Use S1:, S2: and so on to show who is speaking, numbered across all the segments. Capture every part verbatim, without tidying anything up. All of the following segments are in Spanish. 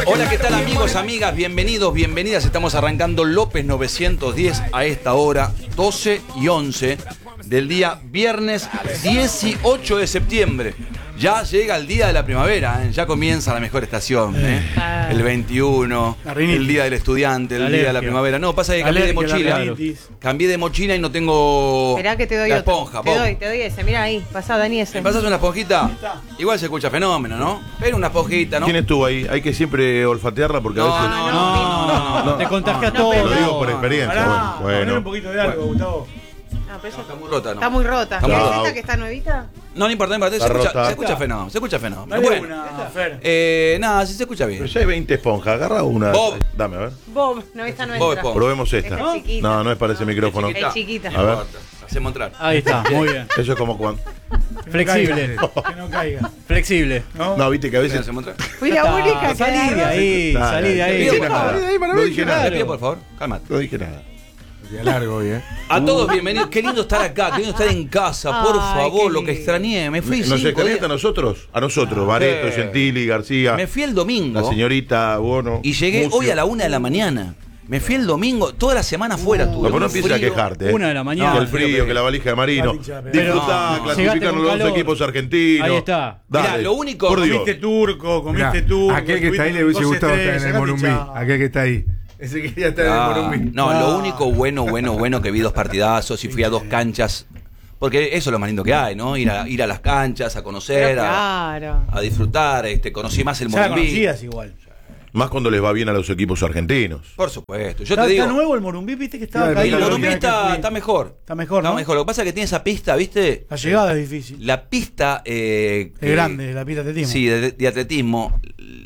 S1: Hola, ¿qué tal amigos, amigas? Bienvenidos, bienvenidas. Estamos arrancando López novecientos diez a esta hora, doce y once del día viernes dieciocho de septiembre. Ya llega el día de la primavera, ¿eh? Ya comienza la mejor estación, ¿eh? El veintiuno, el día del estudiante, el día de la primavera. No, pasa que cambié de mochila. Cambié de mochila y no tengo
S2: Esperá que te doy
S1: la
S2: otro.
S1: esponja.
S2: Te doy, te doy ese, mira ahí, pasá Dani ese.
S1: ¿Me pasas una esponjita? Igual se escucha fenómeno, ¿no? Pero una esponjita, ¿no?
S3: ¿Quién estuvo ahí? Hay que siempre olfatearla porque
S1: No,
S3: a veces...
S1: no, no, no, no, no.
S4: Te contagia
S2: No,
S4: todo.
S2: pero-
S3: Lo digo por experiencia.
S5: Pará,
S3: bueno,
S5: poner un
S3: bueno.
S5: poquito de algo, Gustavo.
S2: No, pero esa-
S1: Está muy rota, ¿no?
S2: Está muy rota.
S1: Está
S2: ¿Qué
S1: muy
S2: es
S3: rota.
S2: esta que está nuevita?
S1: No, no importa, no importa. Se
S3: Está
S1: escucha,
S3: rota.
S1: se escucha fenómeno, se escucha fenómeno.
S5: Dale
S1: Bueno,
S5: una, Fer.
S1: eh, nada, sí se escucha bien.
S3: Pero ya hay veinte esponjas, agarra una.
S1: Bob.
S3: Dame, a ver.
S2: Bob, no, esta no
S1: Bob
S2: entra.
S1: Esponja.
S3: Probemos esta.
S2: Esta es chiquita.
S3: No, no es para ese micrófono.
S2: Es chiquita.
S3: A ver.
S1: Hacemos entrar.
S4: Ahí está, muy bien.
S3: Eso es como cuando...
S4: Flexible.
S5: Que no caiga.
S4: Flexible.
S5: ¿No?
S3: No, viste que a veces...
S1: ¿Hacemos entrar?
S2: Fui la única que
S4: Salí de
S2: agarró.
S4: ahí,
S3: Dale,
S4: salí de
S3: No
S4: ahí.
S3: dije nada. No dije
S1: Te
S3: nada.
S1: pido, por favor, cálmate.
S3: No dije nada.
S5: Día largo hoy, ¿eh?
S1: A todos bienvenidos. Qué lindo estar acá, qué lindo estar en casa. Por
S2: Ay,
S1: favor,
S2: qué
S1: lo que
S2: lindo.
S1: extrañé. Me fui
S3: ¿Nos
S1: cinco
S3: extrañaste a
S1: días.
S3: nosotros? A nosotros, Bareto,
S1: Sí.
S3: Gentili, García,
S1: Me fui el domingo
S3: la señorita Bono.
S1: y llegué
S3: Mucio.
S1: hoy a la una de la mañana. Me fui el domingo, toda la semana afuera. tuve
S3: No, pero no
S1: un
S3: empieces a
S1: frío.
S3: quejarte. ¿eh?
S4: Una de la mañana.
S3: Que el frío, que la valija de Marino.
S5: Pero-
S3: Disfrutá,
S1: No, no.
S3: clasificaron
S4: Llegaste con
S3: los dos
S4: calor.
S3: equipos argentinos.
S4: Ahí está.
S3: Dale.
S1: Mirá, lo único-
S3: Por Dios.
S5: Comiste turco, comiste
S6: Mirá,
S5: turco.
S6: aquel que está ahí le hubiese
S5: dos
S6: gustado estar en
S5: estrellas,
S6: el Morumbí.
S5: sacate, chao.
S6: Aquel que está ahí. Ese quería estar en el
S1: Ah,
S6: Morumbí.
S1: no,
S5: Ah.
S1: lo único bueno, bueno, bueno que vi dos partidazos y fui a dos canchas. Porque eso es lo más lindo que hay, ¿no? Ir a, ir a las canchas, a conocer,
S2: Pero
S1: a,
S2: claro.
S1: a disfrutar. Este, conocí más el
S5: Ya la
S1: Morumbí.
S5: conocías igual.
S3: Más cuando les va bien a los equipos argentinos.
S1: Por supuesto. Yo
S5: ¿Está,
S1: te digo.
S5: está nuevo el Morumbí? ¿Viste que estaba
S6: Claro,
S1: El
S5: caído?
S6: la
S1: Morumbí
S6: última vez que
S1: está,
S6: fui.
S1: está mejor.
S5: Está mejor,
S1: Está
S5: ¿no?
S1: mejor. Lo que pasa es que tiene esa pista, ¿viste?
S5: La llegada es difícil.
S1: La pista. Eh,
S5: Es
S1: que-
S5: grande, la pista de atletismo.
S1: Sí, de, de atletismo.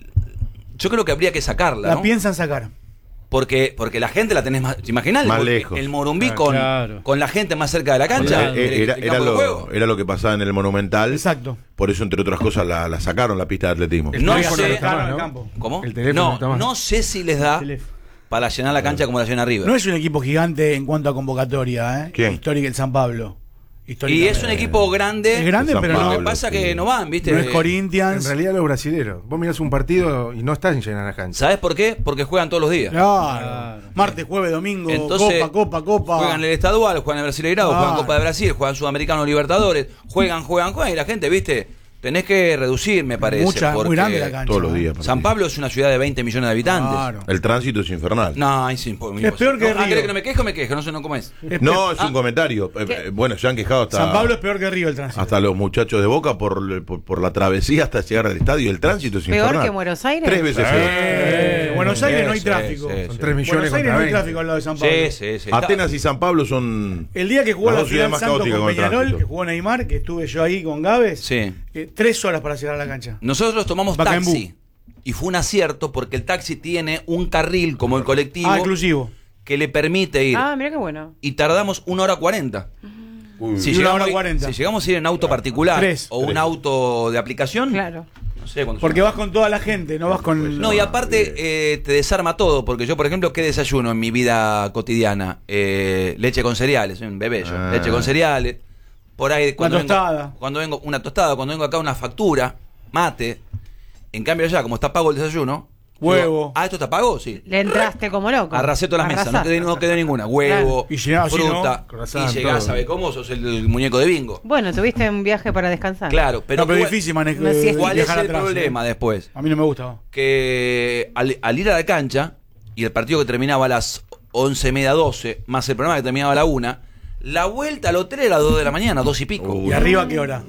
S1: Yo creo que habría que sacarla,
S5: La
S1: ¿no?
S5: piensan sacar.
S1: Porque, porque la gente la tenés más. ¿Te imaginás?
S3: Más
S1: el,
S3: lejos.
S1: El Morumbí
S4: Claro,
S1: con,
S4: claro.
S1: con la gente más cerca de la cancha.
S4: Claro.
S1: el- el
S3: Era,
S1: campo
S3: era
S1: de
S3: lo,
S1: juego.
S3: era lo que pasaba en el Monumental.
S5: Exacto.
S3: Por eso, entre otras cosas, la, la sacaron la pista de atletismo.
S6: El
S1: No
S6: teléfono
S1: sé-
S6: no está más,
S5: al
S6: ¿no?
S5: campo.
S1: ¿Cómo?
S6: El teléfono
S1: no,
S6: está más.
S1: no sé si les da
S5: Teléfono.
S1: para llenar la cancha como la llena River.
S5: No es un equipo gigante en cuanto a convocatoria, ¿eh?
S3: ¿Quién?
S5: Histórica el San Pablo.
S1: y
S5: Históricamente.
S1: es un equipo grande.
S5: Es grande,
S3: San
S5: pero
S1: Lo
S5: no.
S1: que
S3: Pablo,
S1: pasa
S3: sí.
S1: que no van, ¿viste?
S5: No es
S6: En
S5: Corinthians.
S6: realidad los brasileros. Vos mirás un partido y no estás en llenar la cancha.
S1: ¿Sabes por qué? Porque juegan todos los días.
S5: Claro.
S4: Claro.
S5: Martes, jueves, domingo,
S1: Entonces,
S5: copa, copa, copa.
S1: Juegan el estadual, juegan el Brasileirado,
S5: Claro.
S1: juegan Copa de Brasil, juegan Sudamericano Libertadores, juegan, juegan, juegan. Y la gente, ¿viste? Tenés que reducir, me parece.
S5: Mucha, muy
S1: porque
S5: grande la cancha.
S3: Todos los
S5: ¿eh?
S3: días.
S1: San Pablo es una ciudad de veinte millones de habitantes.
S5: Claro.
S3: El tránsito es infernal.
S1: No, es, impo-
S5: Es peor que
S1: no, ah,
S5: Río.
S1: ¿querés que no me quejo? Me quejo, no sé no cómo es.
S5: Es
S3: No,
S5: pe-
S3: es un comentario. Eh, eh, Bueno, se han quejado hasta,
S5: San Pablo es peor que Río el tránsito.
S3: hasta los muchachos de Boca por, por, por la travesía hasta llegar al estadio. El tránsito es
S2: ¿Peor
S3: infernal.
S2: que Buenos Aires?
S3: Tres veces peor.
S5: Eh, Buenos Aires no hay
S1: Sí,
S5: tráfico.
S1: sí,
S6: Son
S1: sí.
S6: tres millones
S5: Buenos Aires
S6: contra
S5: no hay
S6: veinte.
S5: tráfico al lado de San Pablo.
S1: Sí, sí, sí.
S3: Atenas y San Pablo son...
S5: El día que jugó
S3: Las
S5: la
S3: dos ciudades
S5: final
S3: más
S5: Santos
S3: caóticas
S5: con
S3: con el
S5: Peñarol,
S3: tránsito.
S5: que jugó Neymar, que estuve yo ahí con Gávez,
S1: Sí.
S5: eh, tres horas para llegar a la cancha.
S1: Nosotros tomamos
S5: Pacaembu.
S1: taxi. Y fue un acierto porque el taxi tiene un carril como el colectivo
S5: Ah, exclusivo.
S1: que le permite ir.
S2: Ah, mira qué bueno.
S1: Y tardamos una hora cuarenta.
S3: Uy,
S1: Si
S5: Y una
S1: llegamos,
S5: hora cuarenta.
S1: si llegamos a ir en auto particular
S5: Tres.
S1: o un
S3: Tres.
S1: auto de aplicación,
S2: Claro.
S1: no sé cuánto
S5: Porque
S1: son.
S5: vas con toda la gente, no vas con...
S1: No, y aparte eh, te desarma todo, porque yo, por ejemplo, ¿qué desayuno en mi vida cotidiana? Eh, leche con cereales, soy un bebé yo.
S3: Ah.
S1: Leche con cereales. Por ahí cuando
S5: Una tostada.
S1: Vengo, cuando vengo una tostada, cuando vengo acá una factura, mate. En cambio allá, como está pago el desayuno,
S5: Huevo.
S1: digo, ah, ¿esto está pago? Sí.
S2: Le entraste como loco.
S1: Arrasé todas las mesas, no
S2: Arrasaste.
S1: quedé, no quedó ninguna. Huevo,
S5: Y llegás así,
S1: fruta,
S5: ¿no?
S6: Croissant,
S1: y llegás,
S6: todo.
S1: ¿sabes cómo? Sos el, el muñeco de bingo.
S2: Bueno, tuviste un viaje para descansar.
S1: Claro, pero,
S5: no, pero
S1: ¿cuál-
S5: difícil manejar.
S2: Una siesta.
S1: ¿cuál es
S5: viajar
S1: el
S5: atrás,
S1: problema
S5: eh.
S1: después?
S5: A mí no me gusta.
S1: Que al, al ir a la cancha y el partido que terminaba a las once y media, doce, más el programa que terminaba a la una, la vuelta al hotel era a las dos de la mañana, dos y pico.
S3: Uy.
S5: ¿Y arriba qué hora?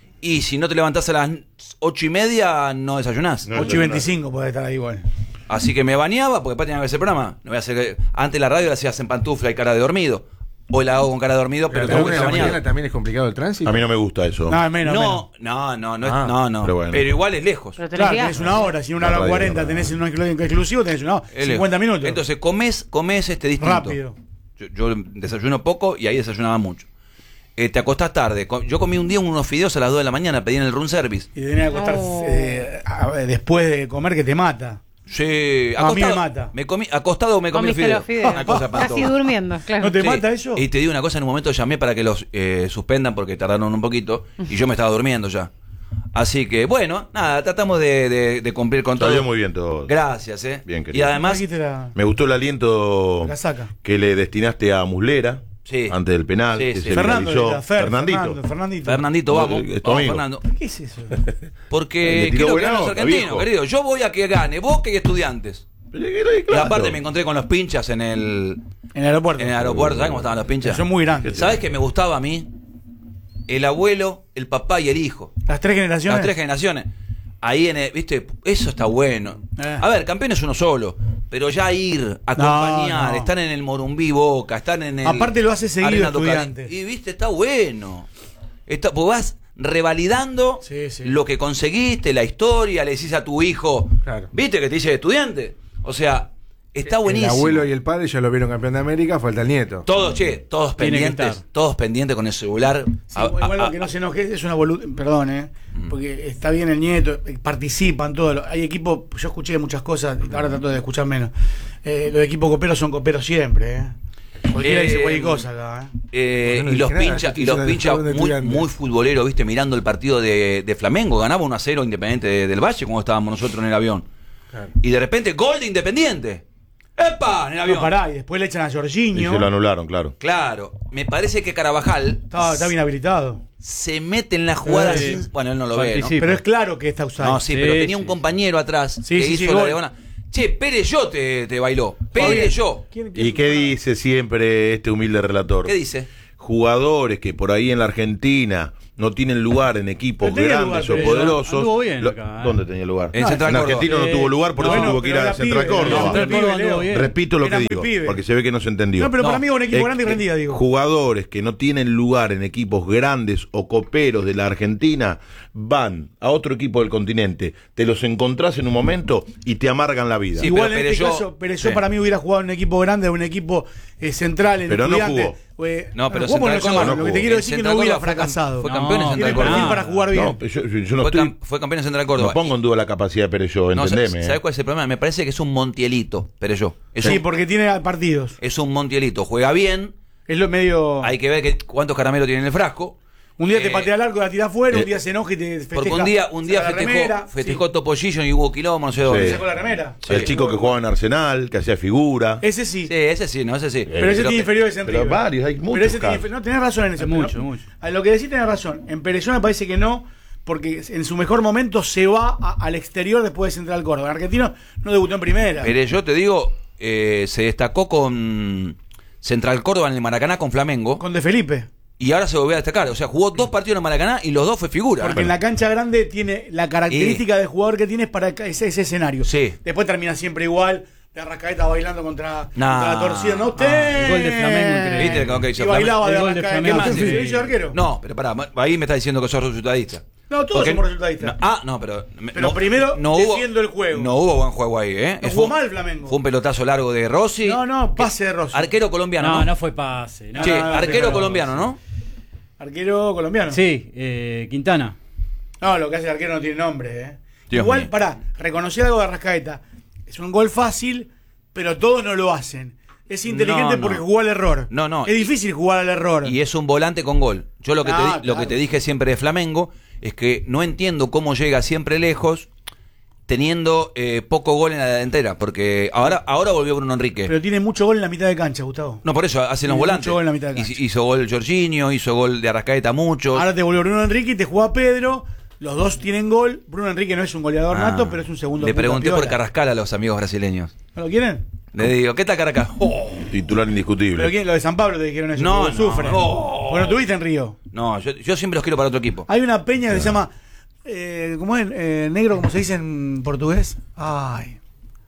S1: Y si no te levantás a las ocho y media, no desayunás.
S3: No.
S5: ocho y veinticinco podés estar ahí igual.
S1: Así que me bañaba, porque después tenía que ver ese programa. No voy a hacer, antes la radio la hacías en pantufla y cara de dormido. Hoy la hago con cara de dormido, pero
S6: Pero a
S1: tengo
S6: la
S1: que
S6: una de
S1: estar
S6: la
S1: bañado.
S6: mañana también es complicado el tránsito.
S3: A mí no me gusta eso.
S5: No, menos, menos.
S1: No, no, no, no, es-
S6: Ah,
S1: no, no.
S3: pero bueno.
S1: Pero igual es lejos.
S2: Pero tenés
S5: Claro,
S2: viaje.
S5: tenés una hora. Si una
S3: La
S5: hora
S3: radio,
S5: cuarenta
S3: la
S5: tenés un exclusivo, tenés una hora.
S1: Es
S5: cincuenta
S1: lejos.
S5: minutos.
S1: Entonces comes, comes este distinto.
S5: Rápido.
S1: Yo, yo desayuno poco y ahí desayunaba mucho. Eh, te acostás tarde. Co- Yo comí un día unos fideos a las dos de la mañana, pedí en el room service.
S5: Y te tenés que acostar
S2: No.
S5: eh, a- después de comer que te mata.
S1: Sí,
S5: A mí me mata.
S1: Me comí, acostado me comí el
S2: Comiste
S1: fideo.
S2: los fideos.
S1: Una cosa
S2: Casi
S1: espantosa.
S2: durmiendo, claro.
S5: ¿No te
S1: Sí.
S5: mata eso?
S1: Y te digo una cosa, en un momento llamé para que los eh, suspendan porque tardaron un poquito y yo me estaba durmiendo ya. Así que, bueno, nada, tratamos de, de, de cumplir con todo.
S3: Salió muy bien todo.
S1: Gracias, eh.
S3: Bien,
S1: y
S3: querido.
S1: además,
S5: Aquí te la-
S3: Me gustó el aliento
S5: La saca.
S3: que le destinaste a Muslera
S1: Sí.
S3: antes del penal.
S1: Sí,
S3: que
S1: sí.
S3: se
S5: Fernando,
S3: viralizó.
S5: era Fer,
S3: Fernandito.
S5: Fernando, Fernandito.
S1: Fernandito, vamos.
S3: Es tu
S1: Vamos,
S3: amigo.
S1: Fernando.
S5: ¿Qué es eso?
S1: Porque
S3: Le tiró
S1: quiero que
S3: buena
S1: ganen los
S3: nota,
S1: argentinos,
S3: viejo.
S1: querido. Yo voy a que gane, Boca y Estudiantes.
S3: Pero, claro.
S1: Y aparte me encontré con los pinchas en el,
S5: En el aeropuerto.
S1: en el aeropuerto. ¿Sabes cómo estaban los pinchas?
S5: Son muy grandes.
S1: ¿Sabes qué me gustaba a mí? El abuelo, el papá y el hijo.
S5: Las tres generaciones.
S1: Las tres generaciones. Ahí en el, viste, eso está bueno.
S5: Eh.
S1: A ver, campeón es uno solo, pero ya ir, acompañar,
S5: No, no.
S1: están en el Morumbí Boca, están en el
S5: Aparte lo hace seguido
S1: Arena Tocali.
S5: Estudiantes.
S1: Y viste, está bueno. Está, pues vas revalidando
S5: Sí, sí.
S1: lo que conseguiste, la historia, le decís a tu hijo,
S6: Claro.
S1: viste que te dice Estudiante. O sea, está buenísimo.
S6: El abuelo y el padre ya lo vieron campeón de América, falta el nieto.
S1: Todos, che, todos
S4: Tiene que
S1: pendientes,
S4: estar.
S1: todos pendientes con el celular.
S5: Sí,
S1: A-
S5: igual
S1: a-
S5: que no se enoje, es una bolud... Perdón, ¿eh?
S1: Mm.
S5: Porque está bien el nieto, eh, participan todos. Hay equipos, yo escuché muchas cosas, ahora trato de escuchar menos. Eh, los equipos coperos son coperos siempre, ¿eh? Cualquiera
S1: Eh,
S5: dice cualquier cosa acá, ¿eh?
S1: Eh,
S6: Yo no
S1: y los
S6: dije nada,
S1: pinchas,
S6: estoy
S1: y los
S6: diciendo
S1: pinchas
S6: que está
S1: muy,
S6: estudiante.
S1: muy futboleros, viste, mirando el partido de, de Flamengo, ganaba uno a cero Independiente de- del Valle cuando estábamos nosotros en el avión.
S6: Claro.
S1: Y de repente gol de Independiente. ¡Epa! En el avión.
S5: No, pará, y después le echan a
S3: Y
S5: Jorginho.
S3: se lo anularon, claro.
S1: Claro, me parece que Carabajal
S5: Está, está bien habilitado.
S1: se mete en la jugada
S5: Sí.
S1: sin- bueno, él no lo ve, ¿no?
S4: Participa.
S5: Pero es claro que está usado.
S1: No, sí,
S4: Sí,
S1: pero tenía
S4: sí.
S1: un compañero atrás
S5: Sí,
S1: que
S5: sí,
S1: hizo
S5: sí,
S1: la
S5: gol.
S1: diagonal. Che, Pérez yo te, te bailó. Pérez yo.
S5: ¿Quién-
S3: ¿Y qué dice siempre este humilde relator?
S1: ¿Qué dice?
S3: Jugadores que por ahí en la Argentina no tienen lugar en equipos
S5: Pero tenía
S3: grandes
S5: lugar,
S3: o
S5: pero
S3: poderosos.
S4: anduvo bien
S3: Lo-
S4: acá, ¿eh?
S3: ¿Dónde tenía lugar?
S1: En Central Córdoba.
S3: Argentina no
S4: Eh,
S3: tuvo lugar, por
S5: no,
S3: eso
S5: bueno,
S3: tuvo que ir
S5: pero
S3: a
S5: era
S3: Central
S5: pibe,
S3: Córdoba.
S5: era
S4: Central Córdoba anduvo bien.
S3: Repito lo que
S5: Era muy
S3: digo,
S5: pibe.
S3: porque se ve que no se entendió.
S5: No, pero para
S1: No,
S5: mí es un equipo
S3: Eh,
S5: grande y
S3: eh,
S5: rendida, digo.
S3: Jugadores que no tienen lugar en equipos grandes o coperos de la Argentina van a otro equipo del continente, te los encontrás en un momento y te amargan la vida.
S1: Sí,
S5: Igual
S1: pero
S5: en este
S1: Pereyó-
S5: caso, pero yo
S1: sí.
S5: para mí hubiera jugado en un equipo grande o un equipo eh, central en
S3: Pero no
S5: Estudiantes.
S3: jugó.
S5: Eh,
S1: No, pero
S5: jugó por
S1: Central
S5: no
S1: Córdoba
S5: llamarlo.
S3: no
S5: Lo que te
S3: jugó.
S5: quiero
S1: En
S5: decir es que
S1: Central
S5: no hubiera
S1: Córdoba fue cam-
S5: fracasado.
S1: fue
S5: No,
S1: campeón en
S4: No,
S5: tiene
S1: Central
S5: perfil
S1: Córdoba.
S5: para jugar bien.
S3: No, yo, yo- yo no
S1: Fue,
S3: estoy,
S1: cam- fue campeón en Central Córdoba.
S3: no pongo en duda la capacidad de Pereyó,
S1: No,
S3: entendeme.
S1: ¿sabes
S3: eh.
S1: cuál es el problema? Me parece que es un Montielito, pero yo. Es,
S5: Sí,
S1: un,
S5: porque tiene partidos.
S1: es un Montielito. Juega bien,
S5: Es lo medio.
S1: hay que ver que, cuántos caramelos tiene en el frasco.
S5: Un día te
S1: Eh,
S5: patea el arco, la tira afuera,
S3: eh,
S5: un día se enoja y te festeja.
S1: Porque un día, un día
S5: saca la
S1: festejó,
S5: remera,
S1: festejó
S5: sí.
S1: Topollillo y hubo quilombo, no sé dónde.
S5: Se sacó la remera.
S3: El chico que jugaba en Arsenal, que hacía figura.
S5: Ese sí.
S1: Sí, ese sí, no, ese sí.
S5: Pero ese tiene inferiores en
S3: pero
S5: River.
S3: varios, hay muchos
S5: Pero ese tiene
S3: casos.
S5: infer- no, tenés razón en eso.
S4: Hay
S5: pero
S4: mucho,
S5: no-
S4: mucho.
S5: A lo que decís tenés razón. En Pereyó me parece que no, porque en su mejor momento se va a- al exterior después de Central Córdoba. En Argentino no debutó en primera.
S1: Pero yo te digo, eh, se destacó con Central Córdoba en el Maracaná con Flamengo
S5: Con De Felipe.
S1: y ahora se volvió a destacar. O sea, jugó dos partidos en el Maracaná y los dos fue figura.
S5: Porque en la cancha grande tiene la característica del jugador que tienes para ese, ese escenario.
S1: Sí.
S5: Después termina siempre igual. De Arrascaeta bailando contra,
S1: Nah.
S5: contra la torcida. No, usted.
S4: Ah, el gol de Flamengo increíble.
S1: ¿Viste lo que hizo
S5: Y bailaba
S4: El
S5: de
S4: gol de
S5: Arrascaeta.
S4: Flamengo
S5: ¿Qué más?
S4: increíble.
S5: ¿Lo hizo de arquero?
S1: No, pero pará, ahí me estás diciendo que sos resultadista.
S5: No, todos
S1: Porque-
S5: somos resultadistas.
S1: No, ah, no, pero.
S5: Pero primero defiendo el juego.
S1: No hubo buen juego ahí, ¿eh?
S5: No
S1: Fue
S5: jugó
S1: un-
S5: mal Flamengo.
S1: Fue un pelotazo largo de Rossi.
S5: No, no, pase de Rossi.
S1: Arquero colombiano, ¿no?
S4: No, no fue pase. no.
S1: Che,
S5: no, no,
S1: arquero
S5: no,
S1: colombiano, ¿no?
S5: Arquero colombiano.
S4: Sí, eh, Quintana.
S5: No, lo que hace el arquero no tiene nombre, ¿eh?
S1: Dios
S5: Igual,
S1: mío.
S5: pará, reconocer algo de Arrascaeta. Es un gol fácil, pero todos no lo hacen. Es inteligente
S1: No, no.
S5: porque jugó al error.
S1: No, no.
S5: Es difícil jugar al error.
S1: Y es un volante con gol. Yo lo que, te,
S5: Ah,
S1: di- lo
S5: claro.
S1: que te dije siempre de Flamengo es que no entiendo cómo llega siempre lejos teniendo eh, poco gol en la delantera. Porque ahora, ahora volvió Bruno Enrique.
S5: Pero tiene mucho gol en la mitad de cancha, Gustavo.
S1: no, por eso hacen los
S5: Tiene
S1: volantes.
S5: mucho gol en la mitad de
S1: Hizo-
S5: cancha.
S1: hizo gol Jorginho, hizo gol de Arrascaeta muchos.
S5: Ahora te volvió Bruno Enrique y te juega Pedro. Los dos tienen gol. Bruno Enrique no es un goleador
S1: Ah,
S5: nato, pero es un segundo.
S1: Le
S5: punta
S1: pregunté por
S5: piola.
S1: Carrascal a los amigos brasileños.
S5: ¿No lo quieren?
S1: Le digo, ¿qué tal Caracas? Oh,
S3: Titular indiscutible.
S5: ¿Pero quién? Lo de San Pablo te dijeron eso.
S1: No,
S5: porque
S1: no,
S5: sufren.
S1: no.
S5: Bueno, tuviste en Río.
S1: no, yo, yo siempre los quiero para otro equipo.
S5: Hay una peña que se llama. Eh, ¿Cómo es? Eh, negro, como se dice en portugués. Ay.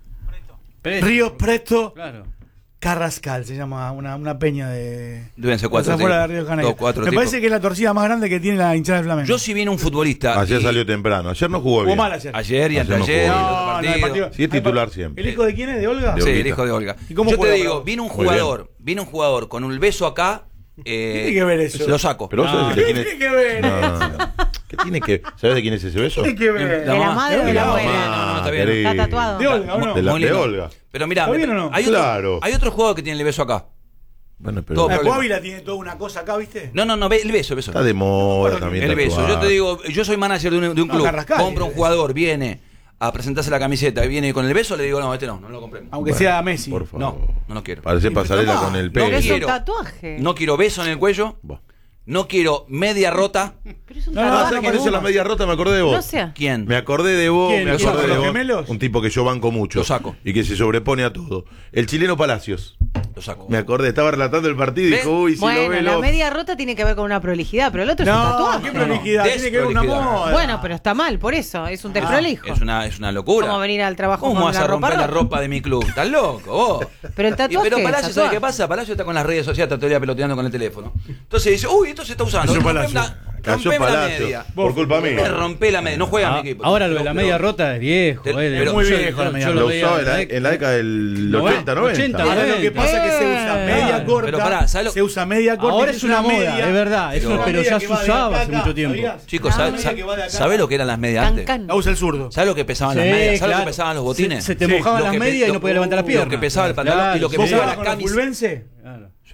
S4: Presto.
S5: Río Preto
S4: Claro.
S5: Carrascal se llama una, una peña de.
S1: Deben ser cuatro
S5: de afuera de
S1: tipos.
S5: Río de Janeiro.
S1: Dos, cuatro
S5: Me
S1: tipos.
S5: parece que es la torcida más grande que tiene la hinchada del Flamengo.
S1: Yo si viene un futbolista.
S3: Ayer
S1: y-
S3: salió temprano. Ayer no jugó
S5: Jugó
S3: bien.
S5: mal ayer.
S1: Ayer y
S3: Ayer no
S1: anteayer.
S3: jugó.
S1: y el otro
S5: No, no,
S1: partido.
S5: el partido-
S3: Sí, es titular siempre.
S5: ¿El hijo de quién es? ¿De Olga?
S3: De
S1: Sí,
S3: Olguita.
S1: el hijo de Olga.
S5: ¿Y cómo
S1: Yo te
S5: juega,
S1: digo,
S5: Bravo?
S1: vino un
S3: Muy
S1: jugador, vino un jugador con un beso acá. Eh,
S5: ¿Qué tiene que ver eso?
S1: Lo saco.
S3: Pero vos
S4: No.
S3: sabés de
S5: ¿Qué
S3: quién es.
S5: tiene que ver?
S3: No. ¿Qué tiene que ¿Sabés de quién es ese beso?
S5: ¿Qué tiene que ver?
S2: ¿De la
S1: mamá.
S2: madre o de la
S5: La
S2: abuela?
S1: mamá. No, no, está bien.
S3: querido.
S2: ¿Está tatuado?
S5: ¿De Olga o no?
S3: De, la,
S1: Muy
S3: de
S1: lindo.
S3: Olga.
S1: Pero mira,
S5: ¿Está bien o no?
S1: hay, otro,
S3: Claro.
S1: hay otro jugador que tiene el beso acá.
S3: Bueno, pero
S1: Todo
S5: La
S1: problema.
S5: Coávila tiene toda una cosa acá, ¿viste?
S1: No, no, no, ve- el beso, el beso.
S3: está de moda también.
S1: El beso.
S3: tatuar.
S1: Yo te digo, yo soy manager de un, de un
S5: No,
S1: club.
S5: Carrascal,
S1: Compro un
S5: es.
S1: jugador, viene a presentarse la camiseta y viene con el beso, le digo, no, este no, no lo compremos.
S5: Aunque sea Messi.
S3: Por favor.
S1: No, no lo quiero.
S3: Parece
S5: Y pero
S3: pasarela
S5: no,
S3: con el
S1: no
S2: Pero
S3: pelo.
S2: es un
S1: quiero.
S2: tatuaje.
S1: No quiero beso en el cuello,
S3: Buah.
S1: no quiero media rota.
S2: Pero es un
S5: No, no,
S3: Ah,
S2: tatuaje.
S3: ¿sabes cuál es la
S2: Guma.
S3: media rota? Me acordé de vos.
S2: No sé.
S1: ¿Quién?
S3: Me acordé de vos,
S4: ¿Quién?
S3: me
S4: ¿Quién?
S3: acordé de
S5: ¿Los
S3: vos.
S5: gemelos?
S3: Un tipo que yo banco mucho.
S1: Lo saco.
S3: Y que se sobrepone a todo. El chileno Palacios.
S1: Lo saco.
S3: Me acordé, estaba relatando el partido y
S1: ¿Ves?
S3: dijo, uy, si lo
S2: Bueno,
S3: ve
S2: la
S3: lo-
S2: media rota tiene que ver con una prolijidad, pero el otro es un
S5: No,
S2: tatuaje.
S5: qué prolijidad.
S1: No,
S5: Tiene que ver con una
S1: desprolijidad.
S5: moda.
S2: Bueno, pero está mal, por eso. Es un desprolijo.
S1: Es una, es una locura.
S2: ¿Cómo venir al trabajo
S1: ¿Cómo
S2: con
S1: vas
S2: la
S1: a
S2: ropa
S1: romper la
S2: rota?
S1: ropa de mi club? ¿Estás loco vos?
S2: Pero el
S1: Y-
S2: tatuaje
S1: pero
S2: es
S1: Palacio, ¿sabes
S2: tatuaje.
S1: qué pasa? Palacio está con las redes sociales, está todo el día peloteando con el teléfono. Entonces dice, uy, esto se está usando.
S5: Cayó
S1: Rompeme
S5: Palacio.
S1: la-
S3: Cayó
S1: rompeme la
S3: Palacio.
S1: media.
S3: Por culpa
S1: Me
S3: mía.
S1: rompe la media. No juega
S4: Ah,
S1: mi equipo.
S4: ahora lo de la
S1: Pero-
S4: media rota es viejo.
S1: Pero-
S4: eh,
S1: pero-
S5: muy
S4: yo-
S5: viejo
S4: yo-
S5: la media
S4: yo
S3: Lo
S4: lo veía
S3: usaba
S4: en
S3: en la,
S4: la
S3: en la década del
S4: noventa,
S3: ochenta, noventa.
S4: ochenta.
S5: Ahora lo que pasa es que se usa
S2: Eh.
S5: media corta.
S1: Pero pará, ¿sabes lo-
S5: Se usa media corta.
S4: Ahora
S5: y se
S4: es una
S5: usa
S4: moda,
S5: media.
S4: es verdad, eso-
S5: Una
S4: pero
S5: media
S4: ya
S5: que
S4: se
S5: va de
S4: usaba
S5: acá
S4: hace
S5: a acá,
S4: mucho tiempo.
S5: ¿sabías?
S1: Chicos,
S5: Una
S1: ¿sabes
S5: media que va de acá
S1: sabe
S5: a
S1: lo
S5: acá.
S1: que eran las medias
S2: Can,
S1: antes?
S2: can.
S5: La usa el zurdo.
S1: ¿Sabes lo que pesaban las
S4: Sí,
S1: medias? ¿Sabes lo
S4: claro.
S1: que pesaban los
S4: Se-
S1: botines?
S4: Se, te
S5: Sí.
S4: mojaban
S1: Lo
S4: las
S1: que
S4: medias
S1: pe-
S4: y no podías levantar las
S1: lo
S4: piernas.
S1: que pesaba el pantalón
S4: Claro,
S1: y lo que
S4: sí.
S5: ¿Vos
S1: pesaba
S5: jugabas
S1: la
S5: con
S1: camisa.
S5: Fulvense?
S4: Claro.
S1: Sí.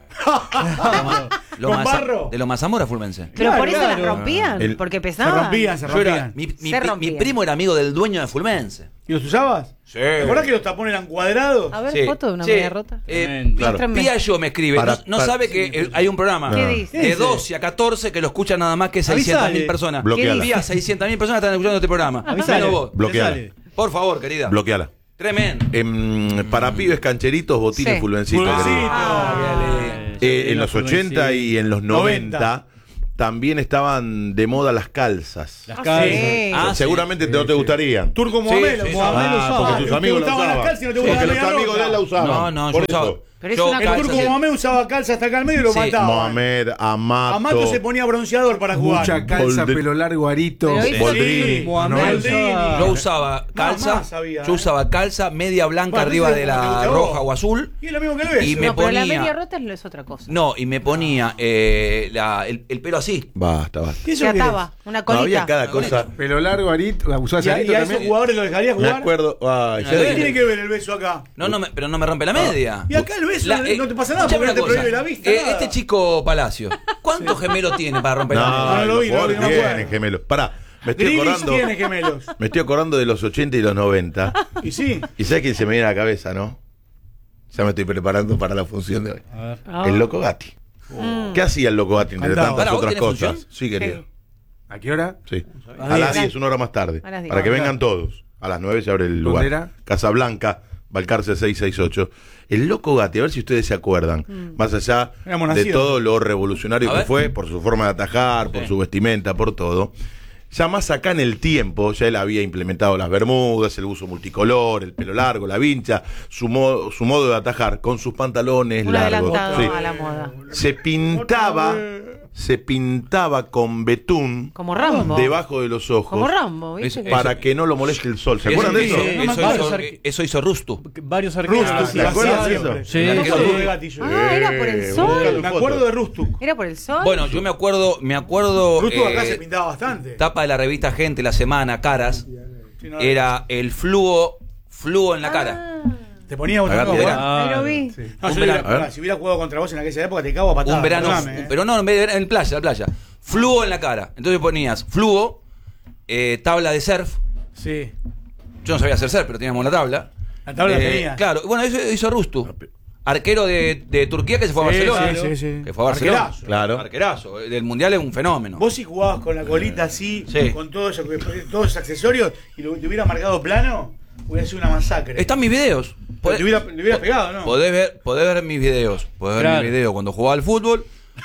S5: ¿Con barro?
S1: De lo Mazamora Fulmense.
S2: Pero
S5: Claro,
S2: por eso
S5: claro.
S2: las rompían,
S3: El-
S2: porque
S5: Se
S2: pesaban.
S5: rompían, se
S1: Yo era,
S5: rompían.
S1: mi, mi-
S2: Se
S1: mi
S2: rompían.
S1: primo era amigo del dueño de Fulmense.
S5: ¿Y los usabas?
S1: Sí.
S5: ¿Te acordás que los tapones eran cuadrados?
S2: A ver,
S1: Sí,
S2: foto de una
S1: sí.
S2: media rota.
S1: Eh,
S4: Tremendo.
S3: Claro.
S2: Muéstrame.
S1: Piaggio me escribe,
S3: Para-
S1: no, no
S3: para-
S1: sabe que eh, hay un programa
S2: ¿Qué
S3: No.
S2: dice?
S1: de doce a catorce que lo escuchan nada más que seiscientas mil
S4: Avisale.
S1: personas.
S3: Bloqueala.
S1: Vía seiscientas mil personas están escuchando este programa.
S4: Avisale.
S1: Menos vos.
S3: Bloqueala.
S4: Te sale.
S1: Por favor, querida.
S3: Bloqueala.
S1: Tremendo.
S3: Em, para pibes cancheritos, botines
S2: Sí.
S3: fulvencitos.
S5: Fulvencito.
S3: querido.
S1: Ah,
S3: Eh, en los ochenta y en los noventa también estaban de moda las calzas.
S4: Las
S2: Ah,
S4: calzas.
S2: sí.
S1: Ah, sí.
S3: Seguramente no te gustarían.
S5: Turco
S1: Sí,
S5: Mohamed.
S1: sí,
S5: lo
S1: sí.
S5: usaba.
S4: Mohamed lo
S3: Ah,
S4: usaba.
S3: porque tus
S5: ¿Te
S3: amigos la
S5: gustaban las
S3: usaban.
S5: calzas y no te
S3: Porque
S5: gustaba
S3: los
S5: la media
S3: amigos de él la
S5: rota?
S3: usaban.
S1: No, no,
S3: Por
S1: yo usaba-
S3: eso.
S2: Pero es
S1: yo
S2: una
S5: El
S1: calzas
S5: Turco
S1: sí.
S5: Mohamed usaba calza hasta acá al medio y lo
S1: Sí.
S5: mataba.
S3: Mohamed, Amato.
S5: Amato se ponía bronceador para jugar.
S6: Mucha calza,
S3: Boldri-
S6: pelo largo, arito.
S2: Pero hizo-
S3: Boldrini.
S5: Sí.
S4: Mohamed
S5: Boldrini.
S4: usaba-
S1: Yo usaba calza,
S5: más había,
S1: yo
S5: ¿eh?
S1: usaba calza, media blanca
S5: Bueno,
S1: arriba
S5: entonces,
S1: de
S5: ¿te
S1: la
S5: gusta a vos?
S1: roja o azul.
S5: Y es lo mismo que el beso.
S1: Y me
S2: No, pero la
S1: ponía-
S2: media rota es, es otra cosa.
S1: No, y me ponía eh, la- el, el pelo así.
S3: Basta, basta.
S5: ¿Y eso
S2: Se
S5: qué
S2: ataba,
S5: es?
S2: una
S3: No,
S2: colita.
S3: había cada cosa.
S6: Pelo largo, arito. ¿Usabas
S5: ¿Y a,
S6: arito
S5: y a esos
S6: también?
S5: jugadores los dejarías
S3: Me
S5: jugar?
S3: acuerdo. Ay,
S1: No,
S3: ya
S5: ¿Qué
S1: no,
S3: dije-
S5: tiene que ver el beso acá?
S1: No, no, me- pero no me rompe la media.
S5: Y acá el beso no- no te pasa nada
S1: escuchame
S5: porque no te
S1: una cosa.
S5: prohíbe la vista,
S1: Eh,
S5: nada.
S1: este chico Palacio, ¿cuántos gemelos tiene para romper la
S3: No,
S1: media?
S5: no lo
S3: los
S5: vi, no lo vi,
S3: jugadores
S5: no me
S3: tienen
S5: acuerdo.
S3: gemelos. Pará, me estoy
S5: Grealish
S3: acordando.
S5: tiene gemelos.
S3: Me estoy acordando de los ochenta y los noventa.
S5: Y sí.
S3: ¿Y sabes quién se me viene a la cabeza, no? Ya me estoy preparando para la función de hoy.
S4: A ver.
S2: Ah.
S3: El Loco Gatti. ¿Qué hacía el Loco Gatti entre
S5: Cantaba.
S3: tantas
S1: Pará, ¿vos
S3: otras
S1: tenés
S3: cosas?
S1: función?
S3: Sí, querido.
S2: Sí.
S6: ¿A qué hora?
S3: Sí.
S5: A
S3: A las
S5: diez.
S3: diez, una hora más tarde.
S2: A las diez.
S3: Para que
S5: Ah,
S3: vengan
S5: claro.
S3: todos. A las nueve se abre el
S6: ¿Dónde
S3: lugar.
S6: era?
S3: Casablanca, Balcarce seiscientos sesenta y ocho. El Loco Gatti, a ver si ustedes se acuerdan. Más allá
S5: Éramos
S3: de
S5: nacidos.
S3: todo lo revolucionario
S1: A
S3: que
S1: ver.
S3: fue, por su forma de atajar, por
S1: Sí.
S3: su vestimenta, por todo. Ya más acá en el tiempo, ya él había implementado las bermudas, el uso multicolor, el pelo largo, la vincha, su modo, su modo de atajar con sus pantalones
S2: Un
S3: largos.
S2: adelantado
S3: Sí.
S2: a la moda.
S3: Se pintaba, se pintaba con betún
S2: Como Rambo.
S3: debajo de los ojos
S2: Como Rambo, ¿viste?
S1: Es-
S3: para que no lo moleste el sol. ¿Se
S1: Eso-
S3: acuerdan de eso?
S1: eso-
S4: No me
S1: eso
S4: acuerdo.
S1: hizo-
S4: Arque-
S1: Eso hizo Rustu.
S4: Varios arqueros.
S5: Rustuk,
S3: ¿te
S5: lo
S3: acuerdas
S5: hacía
S3: de eso?
S5: siempre.
S4: Sí.
S5: Me acuerdo
S1: Sí.
S5: de Gatillo.
S2: Ah, era por el
S3: Eh,
S2: sol.
S3: búscalo.
S5: Me acuerdo de Rustuk.
S2: ¿Era por el sol?
S1: Bueno, yo me acuerdo, me acuerdo.
S5: Rustuk acá
S1: eh,
S5: se pintaba bastante.
S1: tapa de la revista Gente, la semana, caras.
S5: Sí, no,
S1: Era el fluo, fluo en la cara.
S2: Ah,
S5: Te ponía otra
S3: Acá
S5: cosa.
S3: te-
S4: Ah,
S2: ahí lo vi.
S5: No,
S1: Un
S5: yo hubiera-
S1: verano.
S5: pará, si hubiera jugado contra vos en aquella época, te cago a patadas.
S1: Un verano,
S5: perdóname, eh.
S1: pero no, en vez de en playa, en playa. Fluo en la cara. Entonces ponías fluo, eh, tabla de surf.
S5: Sí.
S1: Yo no sabía hacer surf, pero teníamos la tabla.
S5: La tabla
S1: Eh,
S5: tenía.
S1: Claro, bueno, eso hizo Rustu. Arquero de, de Turquía que se fue a
S5: Sí,
S1: Barcelona.
S5: sí, sí, sí.
S1: Que fue a Barcelona.
S5: Arquerazo.
S3: Claro.
S1: Arquerazo. Del mundial es un fenómeno.
S5: Vos si jugabas con la colita así,
S1: Sí.
S5: con todo eso, todos esos accesorios, y lo, te hubiera marcado plano, hubiera sido una masacre.
S1: Están mis videos.
S5: Pero te hubiera, le hubieras pegado, ¿no?
S1: Podés ver, podés ver mis videos. Podés ver
S4: Claro.
S1: mis videos cuando jugaba al fútbol.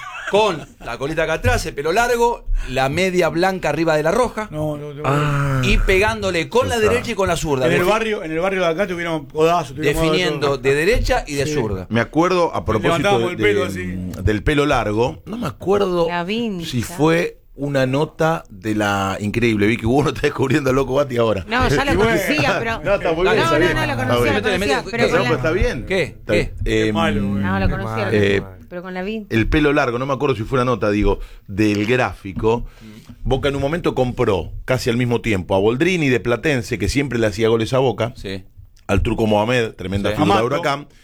S1: Con la colita acá atrás, el pelo largo, la media blanca arriba de la roja.
S5: No, no, no.
S3: Ah,
S1: Y pegándole con la derecha y con la zurda.
S5: en el
S1: defi-
S5: barrio, en el barrio de acá tuvieron codazo, tuvieron
S1: definiendo de derecha y de
S5: Sí.
S1: zurda.
S3: me acuerdo a propósito
S5: Levantábamos
S3: de-
S5: el pelo
S3: de-
S5: así.
S3: del pelo largo. No me acuerdo
S2: La vincha.
S3: si fue una nota de la increíble. Vi que uno está descubriendo al Loco Gatti ahora.
S2: No, ya lo
S5: Y bueno.
S2: conocía, pero.
S3: No, está muy bien,
S2: No,
S3: está
S2: no,
S3: bien.
S2: no, lo
S3: Está
S2: conocía,
S3: bien.
S2: lo conocía.
S1: No,
S2: Pero
S3: No,
S2: con
S3: pero está
S2: la.
S3: bien.
S1: ¿Qué?
S3: Está-
S1: ¿Qué?
S3: eh,
S5: malo, güey.
S2: No, lo conocía, lo
S3: Eh,
S2: conocía. Pero con la vin.
S3: el pelo largo, no me acuerdo si fue una nota, digo, del gráfico. Boca en un momento compró, casi al mismo tiempo, a Boldrini de Platense, que siempre le hacía goles a Boca,
S1: Sí.
S3: al Turco Mohamed, tremenda
S1: Sí.
S3: figura de
S5: Amato.
S3: Huracán,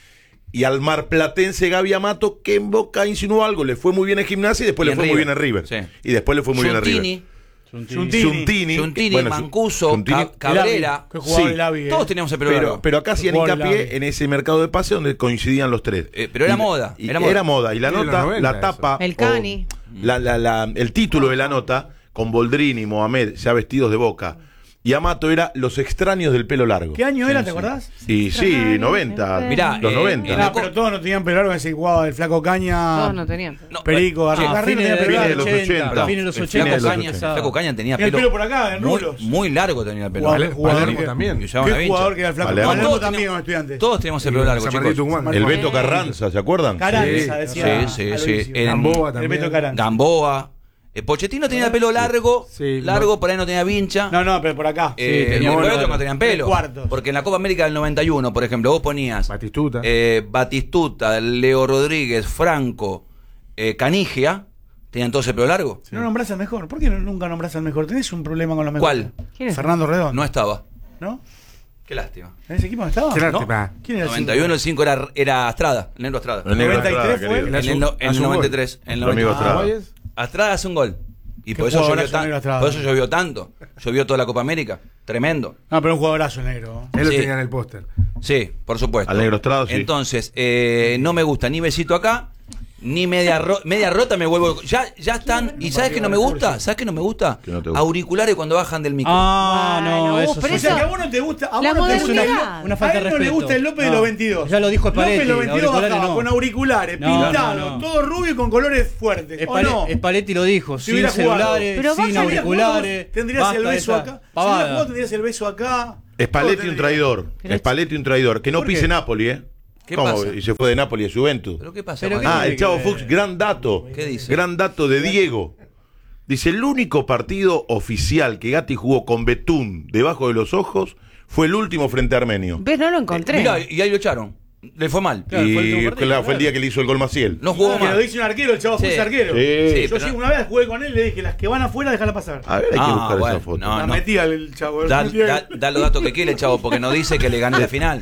S3: y al marplatense Gaby Amato, que en Boca insinuó algo, le fue muy bien en Gimnasia y después
S1: Y
S3: le
S1: en
S3: fue muy
S1: River.
S3: bien en River.
S1: Sí.
S3: Y después le fue muy bien en
S1: Giuntini,
S3: River.
S5: Giuntini.
S3: Giuntini,
S1: Giuntini,
S3: bueno,
S1: Mancuso,
S3: Giuntini,
S1: Ca- Cabrera.
S5: Que jugaba
S3: Sí.
S5: el Avi, eh.
S1: Todos teníamos el pelo
S3: Pero,
S1: largo.
S3: pero acá hacían
S5: Jugaba
S3: hincapié
S5: el
S3: en ese mercado de pase donde coincidían los tres.
S1: Eh, pero era
S3: Y-
S1: moda,
S3: y
S1: era
S3: era,
S1: moda.
S3: moda. Y la
S6: Sí, de los
S3: nota,
S6: noventa
S3: la tapa.
S2: El
S3: o
S2: Cani.
S3: la- la- la- el título de la nota, con Boldrini y Mohamed ya vestidos de Boca. Y Amato era Los extraños del pelo largo.
S5: ¿Qué año era, te acordás?
S3: Y sí, noventa.
S1: Mirá,
S3: los
S1: eh,
S3: noventa.
S1: en
S5: Ah,
S1: la
S5: pero todos no tenían pelo largo, ese jugaba el flaco Caña.
S2: Todos no tenían.
S1: No,
S5: Perico,
S1: eh,
S5: García
S4: Ah,
S5: Carrero
S4: fines
S5: tenía
S4: de,
S5: pelo
S3: fines de
S5: largo.
S3: los ochenta.
S1: Perdón,
S4: Fines de los
S1: el
S4: ochenta.
S1: Flaco
S3: de los
S1: Caña,
S3: ochenta.
S1: Flaco Caña tenía
S5: Tenía el
S1: pelo,
S5: pelo por acá, en
S1: muy,
S5: rulos.
S1: muy largo tenía el pelo.
S5: Jugador-
S6: Palermo
S5: jugador que-
S6: también.
S1: Y usaba una
S5: ¿Qué
S1: vincha.
S5: jugador que era el flaco?
S3: Palermo.
S5: Palermo
S1: Todos
S5: también
S1: teníamos-
S5: con estudiantes.
S1: Todos teníamos el pelo largo,
S6: San Martín
S1: chicos.
S6: Tucumán.
S3: El Beto Carranza, ¿se acuerdan?
S5: Caranza,
S6: Sí,
S5: decía.
S1: sí, sí,
S5: Aloisio.
S1: sí. En-
S6: Gamboa
S5: El
S6: también.
S5: Beto Caranza.
S1: Gamboa. Eh, Pochettino tenía el pelo largo,
S6: Sí,
S1: largo,
S6: no.
S1: por ahí no tenía vincha.
S5: No, no, pero por acá.
S1: Eh,
S4: Sí,
S1: y
S4: tenía
S1: por
S4: pelo
S1: otro
S4: largo.
S1: no tenían pelo.
S5: Tres cuartos.
S1: Porque en la Copa América del noventa y uno, por ejemplo, vos ponías
S6: Batistuta.
S1: eh, Batistuta, Leo Rodríguez, Franco, eh, Canigia, tenían todos el pelo largo.
S5: No nombrás al mejor. ¿Por qué no- nunca nombrás al mejor? ¿Tenés un problema con los mejores?
S1: ¿Cuál?
S2: ¿Quién es?
S5: Fernando Redondo.
S1: No estaba.
S5: ¿No?
S1: Qué lástima.
S5: ¿En ese equipo no estaba?
S6: Qué
S1: No.
S6: lástima.
S5: ¿Quién era el
S1: noventa y uno, el cinco era, era Estrada, el negro Estrada.
S3: El negro
S5: noventa y tres
S3: Estrada,
S5: fue.
S3: querido.
S1: En el, no- en el
S6: Hace un
S1: noventa y
S6: gol.
S1: tres. En el
S3: Nuestro amigo
S1: noventa y tres.
S3: Estrada.
S6: Guayes.
S1: Estrada hace un gol. Y
S5: Qué
S1: por eso, llovió
S5: jugadorazo
S1: tan-
S5: negro Estrada.
S1: por eso llovió tanto. Llovió toda la Copa América. Tremendo.
S5: No, pero un jugadorazo el negro.
S6: Él lo
S1: Sí.
S6: tenía en el póster.
S1: Sí, por supuesto.
S3: Al negro Estrada, sí.
S1: Entonces, eh, no me gusta ni besito acá, ni media, ro- media rota me vuelvo. Ya, ya están. ¿Y sabes qué no me gusta? ¿Sabes qué no me gusta?
S3: ¿Qué no te gusta?
S1: Auriculares cuando bajan del micro.
S4: Ah, no,
S2: Bueno,
S4: eso
S2: vos, pero
S5: O
S4: sí.
S5: sea,
S2: eso-
S5: que a vos no te gusta. A
S2: La
S5: vos no te gusta
S2: modernidad.
S5: el-
S4: Una falta
S5: a él
S4: de
S5: no le
S4: respeto.
S5: gusta el López de
S4: No.
S5: los veintidós.
S4: Ya lo dijo Spalletti,
S5: López de los veintidós
S4: auriculares
S5: bajaba
S4: no.
S5: con auriculares,
S4: No,
S5: pintados,
S4: no, no.
S5: todo rubio y con colores fuertes. ¿O
S4: Spalletti,
S5: no?
S4: Spalletti lo dijo,
S5: Si
S4: sin
S5: hubiera jugado.
S4: celulares,
S2: Pero
S4: sin
S2: baja-
S4: auriculares.
S5: Tendrías el
S4: basta
S5: beso
S4: esa
S5: acá. Si hubiera
S4: pavada.
S5: jugado, tendrías el beso acá.
S3: Spalletti
S5: Todo
S3: un
S5: tendrías.
S3: traidor.
S2: Pero-
S3: Spalletti un traidor. Que no
S5: ¿Por
S3: pise
S5: qué?
S3: Napoli, ¿eh?
S1: ¿Qué
S3: ¿Cómo?
S1: pasa?
S3: Y se fue de Napoli a Juventus.
S1: ¿Pero qué pasa?
S4: Pero
S1: con
S4: qué-
S1: él?
S3: Ah, el
S4: tiene
S3: Chavo
S4: que ver?
S3: Fuchs, gran dato.
S1: ¿Qué dice?
S3: Gran dato de Diego. Dice, el único partido oficial que Gatti jugó con Betún debajo de los ojos fue el último frente a Armenio.
S2: ¿Ves? No lo encontré.
S1: Mirá, y ahí lo echaron. Le fue mal.
S4: Claro, fue el
S3: y
S4: último partido,
S3: claro, fue el
S4: claro.
S3: día que le hizo el gol Maciel.
S1: No jugó
S5: Que lo
S1: mal.
S5: dice un arquero, el Chavo
S1: Sí.
S5: Fuchs arquero.
S3: Sí.
S1: Sí,
S5: Yo
S1: pero-
S5: sí, una vez jugué con él y le dije, las que van afuera, déjala pasar.
S3: A ver, hay que
S1: Ah,
S3: buscar
S1: bueno,
S3: esa foto.
S1: no.
S5: La metía el Chavo.
S1: Da,
S5: metía-
S1: da- da los datos que quiere, Chavo, porque no dice que le gane la final.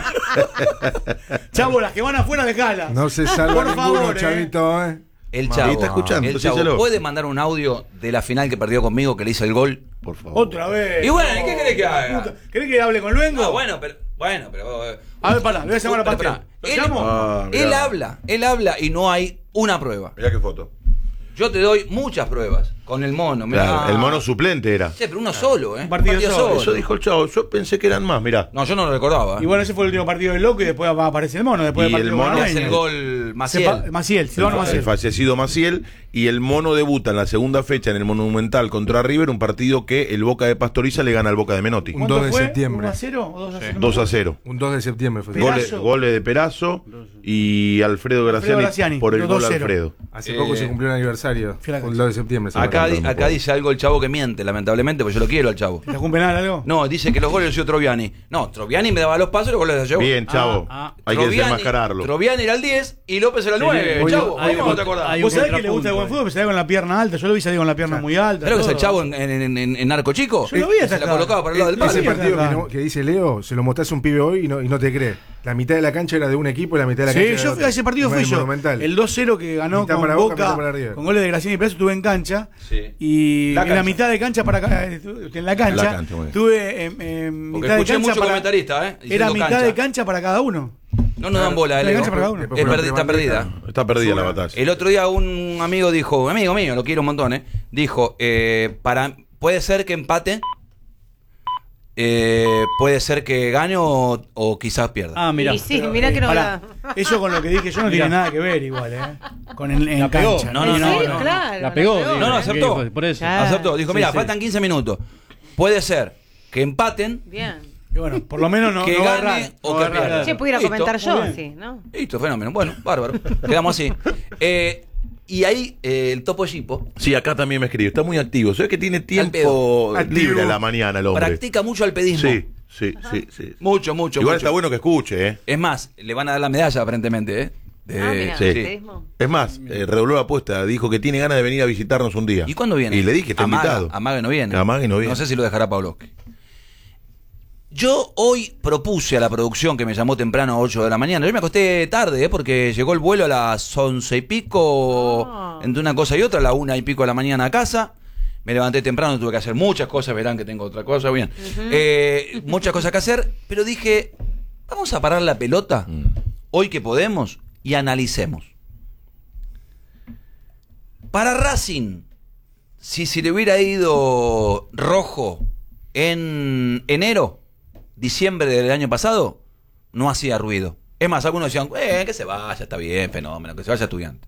S5: Chavo, las que van afuera, déjala.
S6: No se salva
S5: Por
S6: ninguno,
S5: favor, eh.
S6: chavito, ¿eh?
S1: El
S3: Ma-
S1: Chavo,
S3: está escuchando,
S1: el Chavo
S3: decíselo.
S1: puede mandar un audio de la final que perdió conmigo, que le hice el gol.
S3: Por favor.
S5: Otra vez.
S1: Y bueno, ¿y qué querés que haga?
S5: Puta, ¿Querés que hable con Luengo?
S1: No, bueno, pero. Bueno, pero. eh,
S5: A ver, pará, le voy a llamar a
S1: Pero,
S5: Pastel.
S1: pará.
S5: ¿Lo
S1: Él,
S5: llamo?
S3: Ah, mirá.
S1: él habla, él habla y no hay una prueba.
S3: Mirá qué foto.
S1: Yo te doy muchas pruebas con el mono. mirá.
S3: Claro, el mono suplente era.
S1: Sí, pero uno solo, ¿eh?
S5: Un partido solo.
S3: Eso dijo el Chavo. Yo pensé que eran más, mirá.
S1: No, yo no lo recordaba. ¿eh?
S5: Y bueno, ese fue el último partido del Loco y después va a aparecer el mono. Después
S3: Y
S5: del
S3: el
S5: partido
S3: mono
S5: con
S1: hace
S5: Armenio.
S1: el gol
S5: Se
S1: Maciel.
S5: pa- Maciel, Silvano
S3: El
S5: Maciel.
S3: fallecido Maciel, y el mono debuta en la segunda fecha en el Monumental contra River, un partido que el Boca de Pastoriza le gana al Boca de Menotti.
S6: Un
S5: ¿Cuánto
S6: dos de
S5: fue?
S6: septiembre.
S5: ¿uno a cero o dos a cero?
S3: dos a cero.
S6: Un dos de septiembre fue.
S5: Perazo.
S3: Goles, goles de Perazo y Alfredo Graciani,
S5: Graciani,
S3: por el
S5: los
S3: gol
S5: dos cero.
S3: Alfredo.
S6: Hace
S1: Eh,
S6: poco se cumplió el aniversario.
S5: Fui a la
S6: Un dos de septiembre. se
S1: Acá,
S6: acuerda.
S1: di- acá dice algo el Chavo que miente, lamentablemente, porque yo lo quiero al Chavo.
S5: ¿Te cumple nada algo?
S1: No, dice que los goles los hizo Troviani. No, Troviani me daba los pasos y los goles los hacía yo.
S3: Bien, Chavo.
S4: Ah, ah.
S3: Hay que
S1: Troviani-
S3: desenmascararlo.
S1: Troviani era el diez y López era el
S4: Sí,
S1: nueve.
S4: hoy-
S1: Chavo,
S4: hay
S1: ¿cómo
S4: un-
S1: te acordás?
S4: hay
S5: ¿Vos
S4: un
S5: sabés que le gusta el buen
S4: contrapunto,
S5: fútbol? Se da con la pierna alta. Yo lo vi salir con la pierna muy alta.
S1: ¿Creo que es el
S5: todo.
S1: Chavo en, en, en, en Arco Chico?
S5: Yo lo vi
S1: Se
S5: hasta
S1: la
S5: acá.
S1: colocaba para el lado del
S5: Ese
S6: Ese
S1: palo.
S5: partido-
S6: partido que, no- que dice Leo, se lo mostrás a un pibe hoy y no, y no te cree. La mitad de la cancha era de un equipo y la mitad de la cancha
S5: Sí,
S6: era
S5: yo
S6: de
S5: fui a ese partido,
S6: otro.
S5: fui
S6: En
S5: yo.
S6: Monumental.
S5: El dos cero que ganó
S6: Mitad
S5: con
S6: para Boca, mitad
S5: Boca,
S6: para River.
S5: con goles de Graciani y Perazo, estuve en cancha.
S1: Sí.
S5: Y
S1: La
S5: en la
S1: cancha.
S5: mitad de cancha para acá, estuve en la cancha,
S3: La cancha, muy bien.
S5: estuve en, en
S1: Porque
S5: mitad de
S1: escuché
S5: cancha
S1: mucho
S5: para,
S1: comentarista, ¿eh?
S5: era
S1: Diciendo
S5: mitad
S1: cancha.
S5: de cancha para cada uno.
S1: No nos dan bola,
S5: La
S1: eh,
S5: cancha
S1: Leo.
S5: para cada uno.
S6: Después
S1: Es
S6: por la
S1: perdi- está
S6: bandera.
S1: perdida.
S3: Está perdida la batalla.
S1: El otro día un amigo dijo, un amigo mío, lo quiero un montón, ¿eh? Dijo, eh, para, puede ser que empate, eh, puede ser que gane o, o quizás pierda.
S4: Ah, mira.
S2: Y sí, mira que no
S5: Pará,
S2: da.
S5: eso con lo que dije yo no tiene
S4: Mirá.
S5: nada que ver igual, ¿eh? Con el, en
S4: La pegó.
S5: cancha.
S1: No, no,
S2: ¿En
S1: no,
S2: serio?
S1: no.
S2: Claro.
S4: La pegó. digo,
S1: No, no, aceptó.
S4: que- Por eso.
S2: Ya.
S1: Aceptó, dijo,
S4: Sí,
S1: mira,
S4: sí.
S1: faltan quince minutos. Puede ser que empaten,
S2: Bien.
S5: Y bueno, por lo menos no,
S1: que
S5: no va a
S1: gane
S5: errar,
S1: o
S5: no
S1: que
S5: va a errar.
S1: pierda.
S2: Che, pudiera
S1: Listo,
S2: comentar
S5: muy
S2: yo,
S5: bien.
S2: sí, ¿no?
S1: Listo, fenómeno. Bueno, bárbaro. Quedamos así. Eh, y ahí eh, el Topo Gipo
S3: Sí, acá también me escribe. Está muy activo. Se ve que tiene tiempo
S6: pedo.
S3: libre
S6: Activo.
S3: a la mañana el hombre.
S1: practica mucho alpedismo.
S3: Sí, sí, sí, sí.
S1: Mucho, mucho,
S3: Igual
S1: mucho.
S3: está bueno que escuche, ¿eh?
S1: Es más, le van a dar la medalla aparentemente, ¿eh? De-
S2: Ah, mira,
S3: sí.
S2: alpedismo.
S3: Es más, eh, redobló la apuesta. Dijo que tiene ganas de venir a visitarnos un día.
S1: ¿Y cuándo viene?
S3: Y le dije que está
S1: Amaga,
S3: invitado.
S1: Amaga no viene.
S3: Amaga no viene.
S1: No sé si lo dejará Pavlovsky. Yo hoy propuse a la producción, que me llamó temprano a ocho de la mañana. Yo me acosté tarde, ¿eh? Porque llegó el vuelo a las once y pico,
S2: Ah.
S1: entre una cosa y otra, a la una y pico de la mañana a casa. Me levanté temprano, tuve que hacer muchas cosas, verán que tengo otra cosa, bien. Eh, muchas cosas que hacer, pero dije, vamos a parar la pelota,
S3: Mm.
S1: hoy que podemos, y analicemos. Para Racing, si se le hubiera ido rojo en enero, diciembre del año pasado, no hacía ruido. Es más, algunos decían, eh, que se vaya, está bien, fenómeno, que se vaya Estudiante.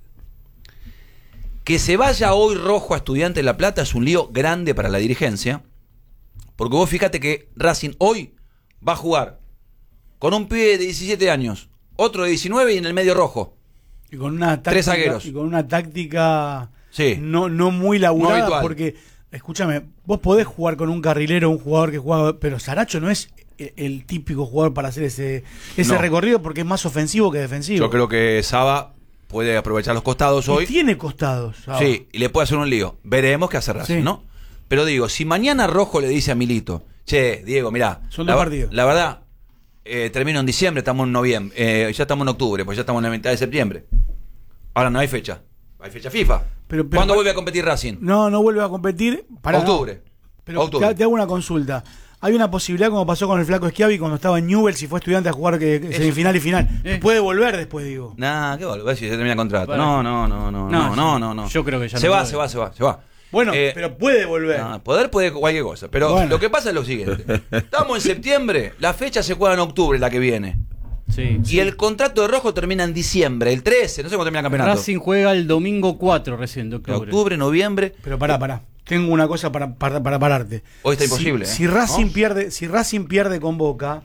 S1: Que se vaya hoy rojo a Estudiante de La Plata es un lío grande para la dirigencia, porque vos fíjate que Racing hoy va a jugar con un pibe de diecisiete años, otro de diecinueve y en el medio rojo.
S5: Y con una táctica,
S1: Tres zagueros.
S5: Y con una táctica
S1: Sí.
S5: no, no muy laburada,
S1: No habitual.
S5: porque, escúchame, vos podés jugar con un carrilero, un jugador que juega, pero Saracho no es el, el típico jugador para hacer ese, ese
S1: No.
S5: recorrido, porque es más ofensivo que defensivo.
S1: Yo creo que Saba puede aprovechar los costados
S5: Y
S1: hoy.
S5: tiene costados. Saba.
S1: Sí, y le puede hacer un lío. Veremos qué hace Racing,
S5: Sí.
S1: ¿no? Pero digo, si mañana Rojo le dice a Milito, che, Diego, mirá,
S5: Son
S1: la,
S5: dos partidos.
S1: La verdad, eh, termino en diciembre, estamos en noviembre, eh, ya estamos en octubre, pues ya estamos en la mitad de septiembre. Ahora no hay fecha, hay fecha FIFA.
S5: Pero- pero-
S1: ¿Cuándo vuelve a competir Racing?
S5: No, no vuelve a competir. Para
S1: Octubre.
S5: Pero
S1: Octubre.
S5: Te, te hago una consulta. Hay una posibilidad, como pasó con el Flaco Schiavi cuando estaba en Newell's y fue estudiante a jugar que, que semifinal y final.
S4: Eh.
S5: Puede volver después, digo.
S1: Nah, qué volver si se termina el contrato.
S4: Vale.
S1: No, no, no, no, no,
S4: No,
S1: no, no, no.
S4: yo creo que ya
S1: se
S4: no
S1: va,
S4: puede.
S1: se va, se va, se va.
S5: Bueno,
S1: Eh,
S5: pero puede volver.
S1: No, poder puede cualquier cosa. Pero
S5: Bueno.
S1: lo que pasa es lo siguiente. Estamos en septiembre, la fecha se juega en octubre, la que viene.
S4: Sí.
S1: Y el contrato de Rojo termina en diciembre, el trece, no sé cuándo termina el campeonato.
S4: Racing juega el domingo cuatro recién de octubre.
S1: Octubre, noviembre.
S5: Pero pará, pará. Tengo una cosa para, para, para pararte.
S1: Hoy está
S5: Si-
S1: imposible,
S5: Si,
S1: ¿eh?
S5: Racing
S1: ¿No?
S5: pierde, si Racing pierde con Boca,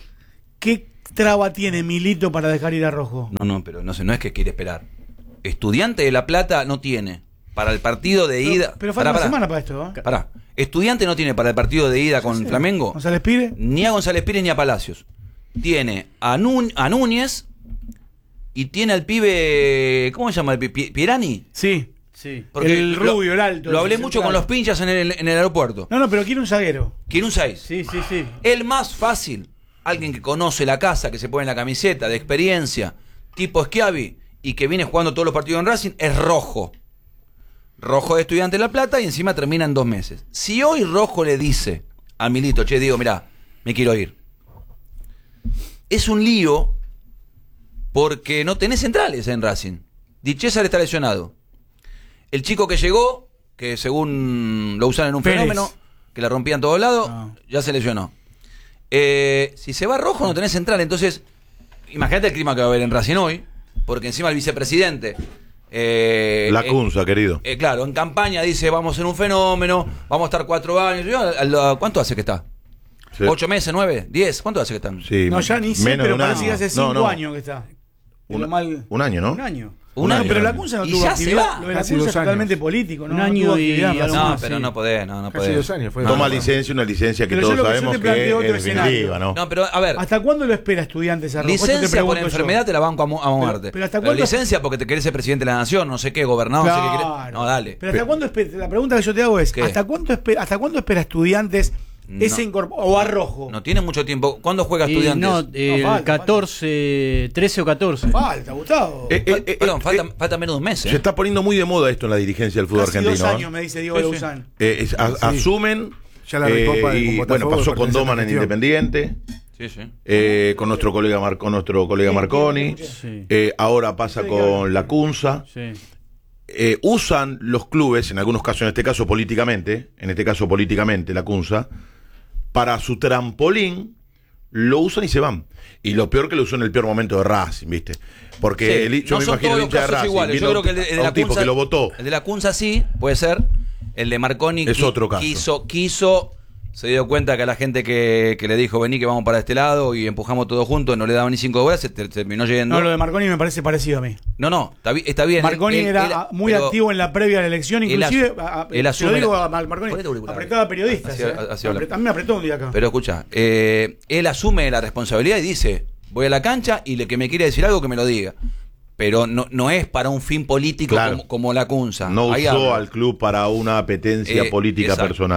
S5: ¿qué traba tiene Milito para dejar ir a Rojo?
S1: No, no, pero no sé, no es que quiere esperar. Estudiante de La Plata no tiene para el partido de ida.
S5: Pero, pero falta
S1: Pará,
S5: una
S1: pará,
S5: semana para esto, ¿eh?
S1: pará. Estudiante no tiene para el partido de ida con Flamengo
S5: González Pire.
S1: ni a González Pires ni a Palacios. Tiene a, Nun- a Núñez y tiene al pibe. ¿Cómo se llama el pibe? ¿Pierani?
S5: Sí.
S4: Sí.
S5: El
S1: lo-
S5: rubio, el alto,
S1: Lo
S5: el
S1: hablé
S5: central.
S1: mucho con los pinchas en el, en el aeropuerto.
S5: No, no, pero quiere un zaguero.
S1: Quiere un seis.
S4: Sí, sí, sí.
S1: El más fácil, alguien que conoce la casa, que se pone en la camiseta, de experiencia, tipo Schiavi, y que viene jugando todos los partidos en Racing, es Rojo. Rojo de Estudiante de La Plata y encima termina en dos meses. Si hoy Rojo le dice a Milito, che, digo, mirá, me quiero ir. Es un lío porque no tenés centrales en Racing. Di César está lesionado. El chico que llegó, que según lo usan en un
S5: Pérez.
S1: fenómeno, que la rompía en todos lados,
S5: Ah.
S1: ya se lesionó. Eh, si se va Rojo no tenés central, entonces imagínate el clima que va a haber en Racing hoy, porque encima el vicepresidente eh,
S3: La
S1: eh,
S3: Cunza, querido.
S1: eh, claro, en campaña dice vamos a ser un fenómeno, vamos a estar cuatro años. Yo, al- al- ¿Cuánto hace que está?
S3: Sí.
S1: ¿Ocho meses, nueve, diez? ¿Cuánto hace que están?
S3: Sí,
S5: No, ya ni sé,
S3: menos de
S5: pero
S3: un
S5: parece
S3: año.
S5: que hace
S3: No,
S5: cinco
S3: no.
S5: años que está.
S3: Un,
S5: Lo mal-
S3: un año, ¿no?
S4: Un año.
S1: Un
S3: Un
S5: No,
S1: año.
S5: pero la
S3: año.
S5: Cunza no
S1: Y
S5: tuvo
S1: ya
S5: actividad.
S1: se va.
S5: Lo de la
S6: Casi
S5: Cunza
S6: dos
S5: es totalmente
S6: años.
S5: político, ¿no?
S4: Un
S5: No
S4: año
S5: tuvo
S4: y
S5: actividad,
S4: algo
S5: Racing.
S1: No,
S4: más,
S1: pero
S4: sí.
S1: no podés, no, no
S6: Casi
S1: podés.
S6: dos años fue.
S3: Toma
S6: No,
S3: licencia, una licencia que
S5: Pero yo
S3: todos
S5: lo que yo
S3: sabemos
S5: te planteo
S3: que
S5: otro
S3: es definitiva,
S5: escenario.
S3: ¿no?
S1: No, pero a ver,
S5: ¿Hasta cuándo lo espera Estudiantes a Rojo? Esto te
S1: licencia por
S5: pregunto yo.
S1: enfermedad te la banco a, mu- a muerte.
S5: pero ¿hasta
S1: Pero
S5: cuándo-
S1: licencia porque te querés ser presidente de la nación, no sé qué, gobernador, no sé qué
S5: Claro.
S1: querés. No, dale.
S5: Pero ¿hasta cuándo espera? La pregunta que yo te hago es,
S1: ¿Qué?
S5: ¿hasta cuándo espera, ¿hasta cuándo espera Estudiantes ese
S1: No.
S5: incorpor- o a Rojo?
S1: No tiene mucho tiempo. ¿Cuándo juega
S4: Y
S1: Estudiantes?
S4: no, el
S5: No, falta,
S4: catorce, trece o catorce.
S5: Falta, Gustavo.
S3: Eh, eh, eh,
S1: Perdón,
S3: eh,
S1: falta,
S3: eh,
S1: falta menos de un mes. ¿eh?
S3: Se está poniendo muy de moda esto en la dirigencia del fútbol
S5: Casi
S3: argentino.
S5: dos
S3: ¿eh?
S5: años, me dice Diego
S1: Sí, sí.
S5: Leuzán.
S3: Eh, es- a- Asumen.
S6: Ya la recopa de-
S3: y,
S6: con
S3: bueno,
S6: Botafogo
S3: pasó con
S6: pertenece a
S3: Doman
S6: la
S3: en
S6: gestión.
S3: Independiente.
S1: Sí, sí.
S3: eh, con nuestro colega Mar- con nuestro colega Marconi.
S4: Sí.
S3: eh, ahora pasa con la Cunza.
S4: Sí.
S3: Eh, usan los clubes, en algunos casos, en este caso políticamente, en este caso políticamente, la Cunza, para su trampolín, lo usan y se van. Y lo peor que lo usó en el peor momento de Racing, ¿viste? Porque
S1: Sí,
S3: el, yo
S1: no
S3: me
S1: son
S3: imagino
S1: todos
S3: el
S1: los
S3: hincha de
S1: casos
S3: Racing,
S1: iguales. Yo
S3: viendo
S1: creo que el de, el de
S3: a
S1: la
S3: un tipo
S1: Cunza,
S3: que lo votó.
S1: el de la Cunza sí, puede ser. El de Marconi
S3: Es
S1: qui-
S3: otro caso.
S1: quiso, quiso, se dio cuenta que a la gente que, que le dijo vení que vamos para este lado y empujamos todos juntos, no le daban ni cinco horas, se te- terminó yendo.
S5: No, lo de Marconi me parece parecido a mí.
S1: No, no, está, bi- está bien.
S5: Marconi
S1: Él-
S5: era
S1: él-
S5: ah, muy
S1: pero
S5: activo en la previa de la elección,
S1: él
S5: inclusive,
S1: asu-
S5: a- a-
S1: él
S5: te
S1: asume
S5: lo digo
S1: la-
S5: a Mar- Marconi,
S1: Ponete auriculares.
S5: apretaba a periodistas.
S1: Así-
S5: eh.
S1: así habla.
S5: Apret- a mí me apretó un día acá.
S1: Pero escucha, eh, él asume la responsabilidad y dice, voy a la cancha y el que me quiere decir algo que me lo diga. Pero no, no es para un fin político
S3: Claro.
S1: como, como la Cunza.
S3: No
S1: Ahí
S3: usó
S1: habla.
S3: al club para una apetencia
S1: Eh,
S3: política
S1: exacto.
S3: personal.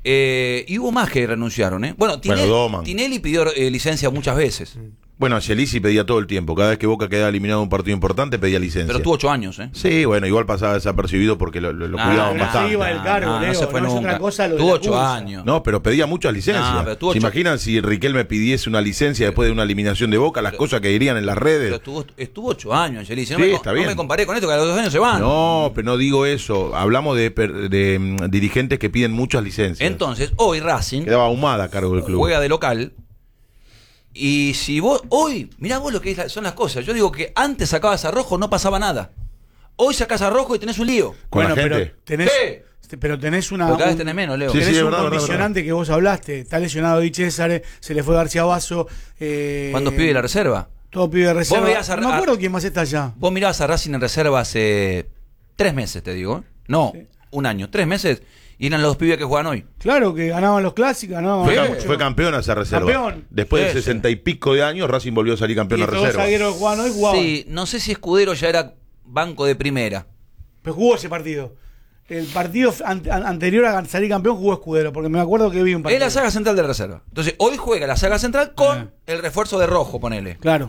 S1: Eh, y hubo más que renunciaron, ¿eh? Bueno, Tinelli,
S3: Bueno, Doman.
S1: Tinelli pidió eh, licencia muchas veces.
S3: Bueno, Angelici pedía todo el tiempo. Cada vez que Boca quedaba eliminado de un partido importante, pedía licencia.
S1: Pero tuvo ocho años, ¿eh?
S3: Sí, bueno, igual pasaba desapercibido porque lo, lo, lo
S1: Ah,
S3: cuidaban
S1: no,
S3: bastante.
S5: Sí, iba el cargo,
S1: no, no
S5: Leo,
S1: se fue
S5: no es
S1: nunca.
S5: otra cosa lo de
S1: Tuvo
S5: la
S1: ocho
S5: Cunza.
S1: años.
S3: No, pero pedía muchas licencias.
S1: No, pero tuvo
S3: ¿Se
S1: ocho-
S3: imaginan si Riquelme pidiese una licencia después de una eliminación de Boca? Las
S1: Pero-
S3: cosas que dirían en las redes.
S1: Pero estuvo, estuvo ocho años, Angelici. No,
S3: Sí,
S1: me,
S3: está
S1: no
S3: bien.
S1: me comparé con esto, que a los dos años se van.
S3: No, pero no digo eso. Hablamos de, per- de, mm, dirigentes que piden muchas licencias.
S1: Entonces, hoy Racing
S3: Quedaba ahumada a cargo del club.
S1: juega de local. Y si vos, hoy, mirá vos lo que es la- son las cosas. Yo digo que antes sacabas a Rojo, no pasaba nada. Hoy sacás a Rojo y tenés un lío.
S3: Con la
S5: Bueno,
S3: gente.
S5: pero tenés,
S1: Sí.
S5: pero tenés una.
S1: Pero cada vez
S5: un-
S1: tenés menos, Leo.
S3: Sí,
S5: tenés
S3: sí, es
S5: un
S3: verdad, verdad,
S5: condicionante que vos hablaste. Está lesionado Di César, se le fue García Vaso. Eh,
S1: ¿Cuántos pibes de la reserva?
S5: Todo pibe de reserva.
S1: veías a-
S5: no me
S1: a-
S5: acuerdo quién más está allá.
S1: Vos mirabas a Racing en reserva hace tres meses, te digo. ¿eh? No, un año, tres meses. Y eran los dos pibes que juegan hoy.
S5: Claro que ganaban los clásicos, ganaban
S3: Fue,
S1: Sí.
S3: cam-
S5: mucho.
S3: fue campeón a esa reserva.
S5: Campeón.
S3: Después
S1: Sí,
S3: de
S1: sí.
S3: sesenta y pico de años, Racing volvió a salir campeón
S5: Y
S3: a
S5: estos dos
S3: reserva.
S5: zagueros que jugaban hoy jugaban.
S1: Sí, no sé si Escudero ya era banco de primera.
S5: Pero jugó ese partido. El partido an- an- anterior a salir campeón jugó Escudero, porque me acuerdo que vi un partido.
S1: Es la saga central de la reserva. Entonces, hoy juega la saga central con
S5: Ah.
S1: el refuerzo de Rojo, ponele.
S5: Claro.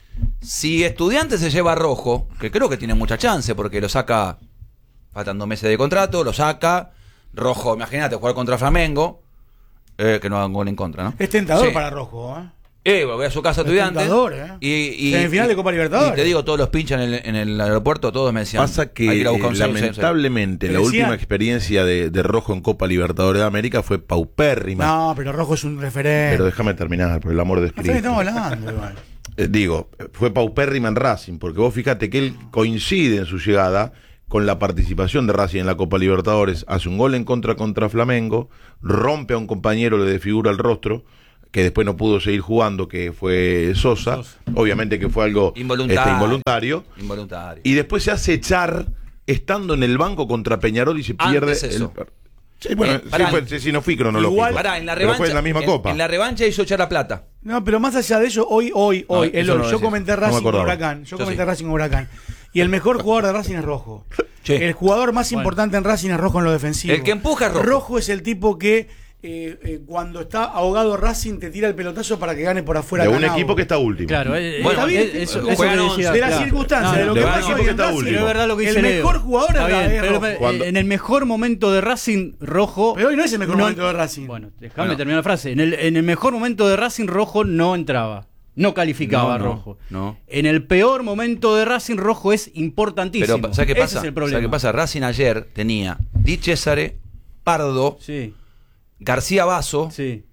S1: Si Estudiantes se lleva a Rojo, que creo que tiene mucha chance porque lo saca faltando meses de contrato, lo saca. Rojo, imagínate, jugar contra Flamengo, eh, que no hagan gol en contra, ¿no?
S5: Es tentador
S1: Sí.
S5: para Rojo, ¿eh?
S1: Eh, voy a su casa
S5: Es
S1: Estudiantes.
S5: tentador, ¿eh?
S1: Y, y,
S5: Semifinal de
S1: y-
S5: Copa Libertadores.
S1: Y te digo, todos los pinchas en el, en el aeropuerto, todos me decían.
S3: Pasa que,
S1: hay ir a buscar un
S3: eh,
S1: seis, un seis, un seis.
S3: lamentablemente la
S5: Decían-
S3: última experiencia de, de Rojo en Copa Libertadores de América fue paupérrima.
S5: No, pero Rojo es un referente.
S3: Pero déjame terminar, por el amor de
S5: No sé de
S3: Cristo.
S5: qué estamos hablando, igual.
S3: Eh, digo, fue paupérrima en Racing, porque vos fíjate que él coincide en su llegada con la participación de Racing en la Copa Libertadores, hace un gol en contra contra Flamengo, rompe a un compañero, le desfigura el rostro, que después no pudo seguir jugando, que fue Sosa,
S4: Sosa.
S3: obviamente que fue algo
S1: Involuntario.
S3: este, involuntario,
S1: Involuntario.
S3: y después se hace echar estando en el banco contra Peñarol y se
S1: Antes
S3: pierde
S1: eso.
S3: el... Sí, bueno,
S1: Eh,
S3: sí,
S1: pará.
S3: fue- sí, sí, no fui cronológico.
S5: Igual-
S1: Pará, en la
S3: pero
S1: revancha.
S3: fue en la misma
S1: en,
S3: Copa.
S1: en la revancha hizo echar la plata.
S5: No, pero más allá de eso, hoy, hoy,
S1: No,
S5: hoy,
S1: eso
S5: el
S1: no
S5: hoy,
S1: lo
S5: yo
S1: decía.
S5: comenté
S3: No me
S5: Racing con
S3: acordaba.
S5: Huracán. Yo,
S1: Yo
S5: comenté
S1: sí.
S5: Racing con Huracán. Y el mejor jugador de Racing es Rojo.
S1: Sí.
S5: El jugador más
S4: Bueno.
S5: importante en Racing es Rojo en lo defensivo.
S1: El que empuja es Rojo.
S5: Rojo es el tipo que eh, eh, cuando está ahogado Racing te tira el pelotazo para que gane por afuera.
S3: De un
S5: Canavo.
S3: equipo que está último.
S4: Claro, eh,
S1: Bueno,
S4: eh,
S5: está bien,
S4: eh, eso,
S1: juegan
S4: eso que
S1: once.
S4: decía,
S5: de las
S4: claro.
S5: circunstancias,
S4: No,
S5: de lo
S4: no,
S5: que
S3: de un
S5: pasó
S3: equipo
S5: hoy
S3: que
S5: en
S3: está
S5: Racing.
S3: último.
S4: Pero es verdad lo que
S5: El
S4: dice Leo.
S5: mejor jugador
S4: Está
S5: es
S4: bien,
S5: es
S4: pero
S5: Rojo.
S4: me-
S3: Cuando-
S4: en el mejor momento de Racing, Rojo.
S5: Pero hoy no es el mejor
S4: no-
S5: momento de Racing.
S4: Bueno, déjame
S1: Bueno.
S4: terminar la frase. En el, en el mejor momento de Racing, Rojo no entraba. No calificaba
S1: No, no,
S4: Rojo.
S1: no.
S4: En el peor momento de Racing, Rojo es importantísimo.
S1: Pero, ¿sabes qué
S4: Ese
S1: pasa?
S4: es el
S1: ¿Sabes
S4: problema.
S1: qué pasa? Racing ayer tenía Di Césare, Pardo,
S4: Sí,
S1: García Vaso.
S4: sí.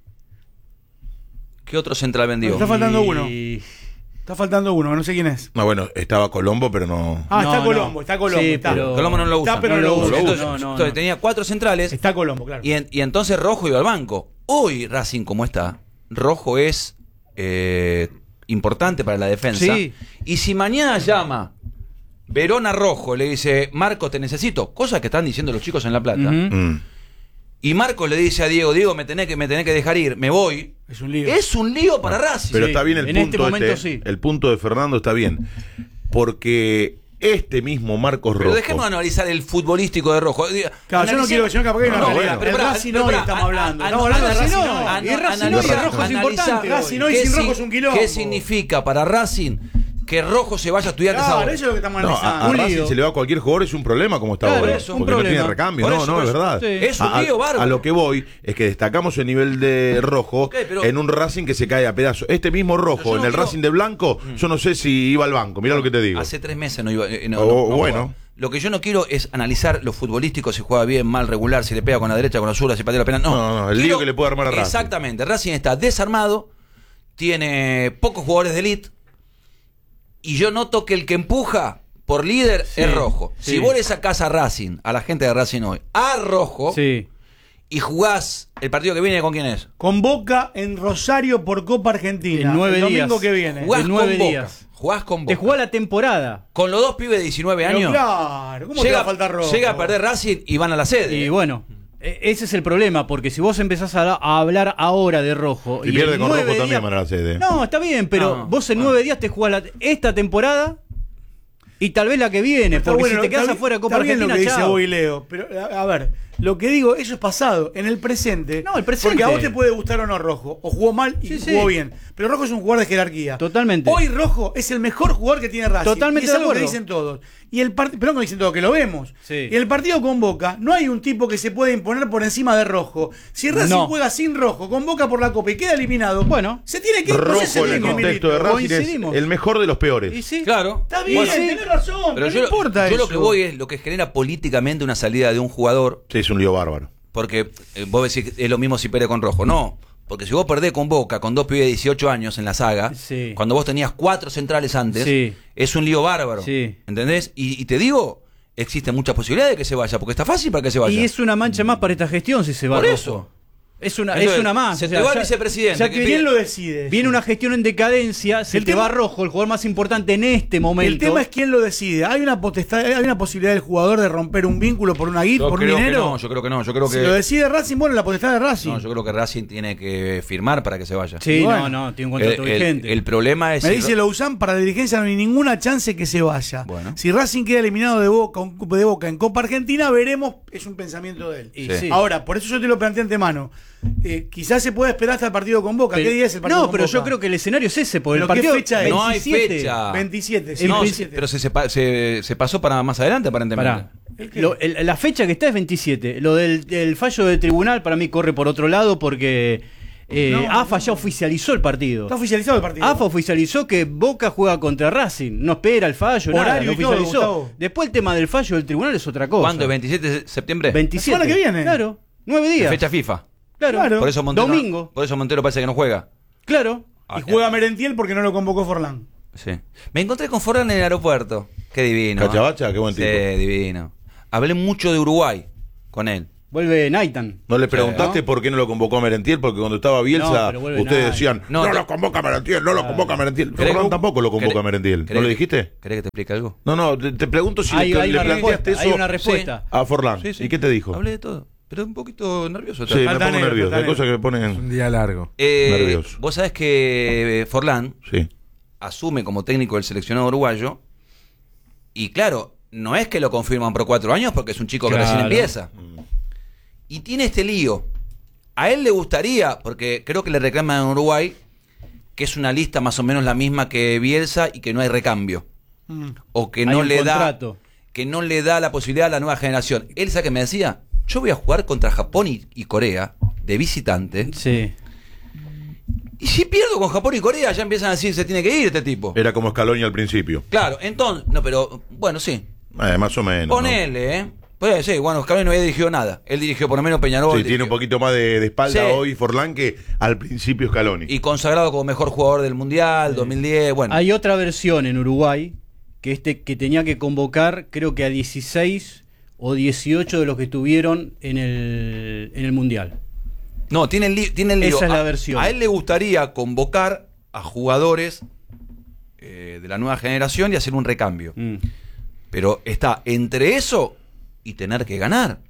S1: ¿Qué otro central vendió?
S5: Está faltando uno.
S4: Y-
S5: Está faltando uno, no sé quién es.
S3: No, bueno, estaba Colombo, pero no...
S5: Ah,
S4: No,
S5: está
S4: no.
S5: Colombo, está Colombo.
S4: Sí,
S5: está.
S4: pero-
S1: Colombo no lo usa.
S5: Está, pero
S4: no
S5: no
S4: lo
S5: lo
S4: usa.
S5: usa.
S1: Entonces,
S4: No, no,
S1: entonces
S4: no.
S1: tenía cuatro centrales
S5: Está Colombo, claro.
S1: y, en- y entonces Rojo iba al banco. Hoy Racing, como está, Rojo es eh, importante para la defensa.
S4: Sí.
S1: Y si mañana llama Verona Rojo, le dice, Marcos, te necesito, cosas que están diciendo los chicos en La Plata,
S4: Ujú.
S3: Mm.
S1: y Marcos le dice a Diego, Diego, me tenés que, me tenés que dejar ir, me voy,
S5: Es un lío.
S1: es un lío para Racing.
S3: Pero
S4: Sí,
S3: está bien el
S4: en
S3: punto
S4: este momento
S3: este,
S4: sí.
S3: el punto de Fernando está bien. Porque este mismo Marcos
S1: Pero
S3: Rojo...
S1: dejemos de analizar el futbolístico de Rojo.
S5: Claro, yo no quiero que se me capaz que hay una
S1: No,
S5: realidad.
S1: bueno, pero
S5: El
S1: pará,
S5: Racing
S1: pero
S5: hoy
S1: pará,
S5: estamos
S1: a-
S5: hablando.
S1: a-
S5: Estamos hablando de
S1: analiza-
S5: Racing hoy.
S1: a-
S4: Y Racing
S1: analiza-
S4: hoy, Rojo es
S1: analiza-
S4: importante.
S5: Racing hoy
S1: ¿qué
S5: sin Rojo
S1: si-
S5: es un quilombo.
S1: ¿Qué significa para Racing que Rojo se vaya a Estudiantes
S5: Claro,
S1: ahora?
S5: eso es lo que estamos
S3: No,
S5: analizando.
S3: a, a
S4: Un
S3: Racing
S4: lío.
S3: se le va a cualquier jugador, es un problema como está
S4: Claro,
S3: ahora.
S4: es un
S3: porque no
S4: problema.
S3: tiene recambio.
S1: Por
S3: No,
S1: eso,
S3: no,
S1: por
S3: es
S1: eso.
S3: verdad.
S4: Sí.
S1: Es un
S3: A- a-
S1: lío bárbaro.
S3: A lo que voy es que destacamos el nivel de Rojo
S1: Ok, pero-
S3: en un Racing que se cae a pedazos. Este mismo Rojo,
S1: Yo no
S3: en el
S1: quiero-
S3: Racing de Blanco, yo no sé si iba al banco. Mirá lo que te digo.
S1: Hace tres meses no iba. eh, no,
S3: Oh,
S1: no- no
S3: bueno.
S1: jugaba. Lo que yo no quiero es analizar lo futbolístico, si juega bien, mal, regular, si le pega con la derecha, con la zurda, si patea la pena. No,
S3: No, no, el lío que le puede armar a Racing.
S1: Exactamente. Racing está desarmado, tiene pocos jugadores de elite, y yo noto que el que empuja por líder
S4: Sí,
S1: es Rojo.
S4: sí.
S1: Si vos le sacás a Racing, a la gente de Racing hoy, a Rojo,
S4: Sí.
S1: y jugás el partido que viene, ¿con quién es?
S5: Con Boca en Rosario por Copa Argentina.
S4: En nueve
S5: el domingo
S4: días.
S5: que viene.
S1: Jugás
S4: En nueve
S1: con Boca.
S4: días.
S1: Jugás con
S4: Te
S1: Boca.
S4: jugá la temporada.
S1: Con los dos pibes de diecinueve
S5: Pero
S1: años.
S5: claro, ¿cómo te
S1: llega,
S5: va a faltar Rojo?
S1: llega a perder Racing y van a la sede.
S4: Y bueno, e- ese es el problema, porque si vos empezás a, a hablar ahora de Rojo...
S3: Si pierde
S4: en
S3: con Rojo
S4: nueve
S3: también
S4: días-
S3: van a la sede.
S4: No, está bien, pero
S1: No,
S4: vos en
S1: no.
S4: nueve días te jugás la- esta temporada y tal vez la que viene,
S5: Está
S4: porque
S5: bueno,
S4: si te quedás
S5: está
S4: afuera de
S5: bien-
S4: Copa
S5: está bien
S4: Argentina,
S5: lo que dice
S4: chao.
S5: hoy Leo, pero a, a ver, Lo que digo, eso es pasado. En el presente.
S4: No, el presente.
S5: Porque a vos te puede gustar o no Rojo. O jugó mal y
S4: Sí, sí.
S5: jugó bien. Pero Rojo es un jugador de jerarquía.
S4: Totalmente.
S5: Hoy Rojo es el mejor jugador que tiene Racing.
S4: Totalmente
S5: y es
S4: de
S5: algo que
S4: acuerdo.
S5: dicen todos. Y el partido, pero no que dicen todos, que lo vemos.
S4: Sí.
S5: Y el partido con Boca, no hay un tipo que se puede imponer por encima de Rojo. Si Racing
S4: No.
S5: juega sin Rojo, con Boca por la Copa y queda eliminado,
S4: Bueno.
S5: se tiene que no sé si
S3: Rojo en el
S5: tiene que
S3: contexto
S5: Milito.
S3: de Racing es
S4: coincidimos.
S3: el mejor de los peores.
S4: Y sí.
S1: Claro.
S5: Está bien,
S1: Bueno,
S5: tenés razón, pero,
S1: pero
S5: no
S1: yo,
S5: importa
S1: yo
S5: eso.
S1: lo que voy es lo que genera políticamente una salida de un jugador,
S3: Sí, es un lío bárbaro.
S1: porque eh, vos decís que es lo mismo si perdés con Rojo. No, porque si vos perdés con Boca, con dos pibes de dieciocho años en la saga,
S4: Sí.
S1: cuando vos tenías cuatro centrales antes,
S4: Sí.
S1: es un lío bárbaro.
S4: Sí.
S1: ¿Entendés? Y, y te digo, existen muchas posibilidades de que se vaya, porque está fácil para que se vaya.
S4: Y es una mancha más para esta gestión si se va
S1: Por
S4: Rojo.
S1: eso.
S4: Es una,
S1: Entonces,
S4: es una más.
S1: se te va el
S4: ya-
S1: vicepresidente,
S4: ya
S1: que
S4: que
S5: ¿Quién
S4: viene,
S5: lo decide?
S4: viene una gestión en decadencia, se
S5: El
S4: te
S5: tema-
S4: va Rojo, el jugador más importante en este momento.
S5: El tema es quién lo decide. Hay una potestad, hay una posibilidad del jugador de romper un vínculo por una guita,
S1: Yo
S5: por un
S1: creo que
S5: dinero.
S1: no, yo creo que no, yo creo
S5: Si
S1: que
S5: lo decide Racing, bueno, la potestad de Racing.
S1: no, yo creo que Racing tiene que firmar para que se vaya.
S4: Sí,
S5: Bueno.
S4: no, no, tiene un
S1: El,
S4: contrato
S1: el-
S4: vigente.
S1: el problema es
S5: Me
S1: si
S5: dice
S1: Ro-
S5: Louzán, para la dirigencia no hay ninguna chance que se vaya.
S1: Bueno.
S5: Si Racing queda eliminado de Boca, un- de Boca en Copa Argentina, veremos, es un pensamiento de él.
S4: Y
S1: Sí.
S4: sí.
S5: Ahora, por eso yo te lo planteé antemano. Eh, quizás se pueda esperar hasta el partido con Boca.
S4: Pero-
S5: ¿Qué día es el partido
S4: no,
S5: con
S4: pero
S5: Boca?
S4: yo creo que el escenario es ese, porque
S5: ¿Pero
S4: el
S5: qué
S4: partido
S5: fecha es?
S1: No hay
S4: veintisiete.
S1: fecha.
S5: veintisiete, sí,
S1: No,
S5: veintisiete.
S1: pero se, sepa- se, se pasó para más adelante aparentemente.
S4: Pará.
S5: ¿El qué?
S4: Lo- el- la fecha que está es veintisiete. Lo del el fallo del tribunal para mí corre por otro lado porque eh,
S5: No,
S4: AFA
S5: no.
S4: ya oficializó el partido.
S5: Está oficializado el partido.
S4: AFA oficializó que Boca juega contra Racing. No espera el fallo, nada,
S5: Horario
S4: lo
S5: y todo,
S4: oficializó.
S5: Gustavo.
S4: Después el tema del fallo del tribunal es otra cosa.
S1: ¿Cuándo? ¿El veintisiete de septiembre?
S4: veintisiete.
S5: La semana que viene.
S4: Claro. Nueve días.
S1: Fecha FIFA.
S4: Claro.
S5: Claro.
S1: Por eso Montero,
S4: Domingo.
S1: Por eso Montero parece que no juega.
S4: Claro.
S1: Ah,
S5: Y juega Merentiel porque no lo convocó Forlán.
S1: Sí. Me encontré con Forlán en el aeropuerto. Qué divino.
S3: Cachabacha, qué buen
S1: Sí,
S3: tipo.
S1: divino. Hablé mucho de Uruguay con él.
S4: Vuelve Naitan.
S3: ¿No le preguntaste
S4: ¿no?
S3: por qué no lo convocó a Merentiel? Porque cuando estaba Bielsa,
S4: No, pero vuelve
S3: ustedes
S4: nadie.
S3: decían,
S1: No,
S3: no,
S1: te-
S3: lo convoca a Merentiel, no lo convoca a Merentiel.
S1: ¿Querés-
S3: Forlán tampoco lo convoca
S1: ¿Querés-
S3: a Merentiel. ¿No
S1: querés-
S3: lo dijiste?
S1: ¿Querés que te explique algo?
S3: No, no, te, te pregunto si
S4: Hay,
S3: le,
S4: hay
S3: le
S4: una
S3: planteaste
S4: respuesta. Hay
S3: eso
S4: una respuesta.
S3: a Forlán.
S1: Sí, sí.
S3: ¿Y qué te dijo?
S1: Hablé de todo. Pero un poquito nervioso.
S3: Sí, me
S5: Falta
S3: pongo
S5: negro,
S3: nervioso.
S5: falta
S3: Hay cosas que me ponen...
S6: Un día largo.
S1: Eh,
S3: Nervioso.
S1: Vos sabés que Forlán
S3: Sí.
S1: asume como técnico del seleccionado uruguayo y claro, no es que lo confirman por cuatro años porque es un chico que
S4: Claro.
S1: recién empieza. Y tiene este lío. A él le gustaría, porque creo que le reclaman en Uruguay, que es una lista más o menos la misma que Bielsa y que no hay recambio.
S5: Mm.
S1: O que
S4: Hay
S1: no
S4: un
S1: le
S4: contrato.
S1: da que no le da la posibilidad a la nueva generación. Él sabe que me decía, yo voy a jugar contra Japón y, y Corea de visitante.
S4: Sí.
S1: Y si pierdo con Japón y Corea, ya empiezan a decir se tiene que ir este tipo.
S3: Era como Scaloni al principio.
S1: Claro, entonces, no, pero bueno, sí.
S3: Eh, más o menos. ¿no?
S1: Ponele, ¿eh? Pues sí, bueno, Scaloni no había dirigido nada. Él dirigió por lo menos Peñarol.
S3: Sí,
S1: dirigió-
S3: tiene un poquito más de, de espalda
S1: Sí.
S3: hoy Forlán que al principio Scaloni.
S1: Y consagrado como mejor jugador del Mundial, dos mil diez, bueno.
S4: Hay otra versión en Uruguay que este que tenía que convocar, creo que a dieciséis o dieciocho de los que estuvieron en el, en el Mundial.
S1: No, tiene el, li- tiene el lío.
S4: Esa es la
S1: A-
S4: versión.
S1: A él le gustaría convocar a jugadores eh, de la nueva generación y hacer un recambio.
S4: Mm.
S1: Pero está entre eso y tener que ganar.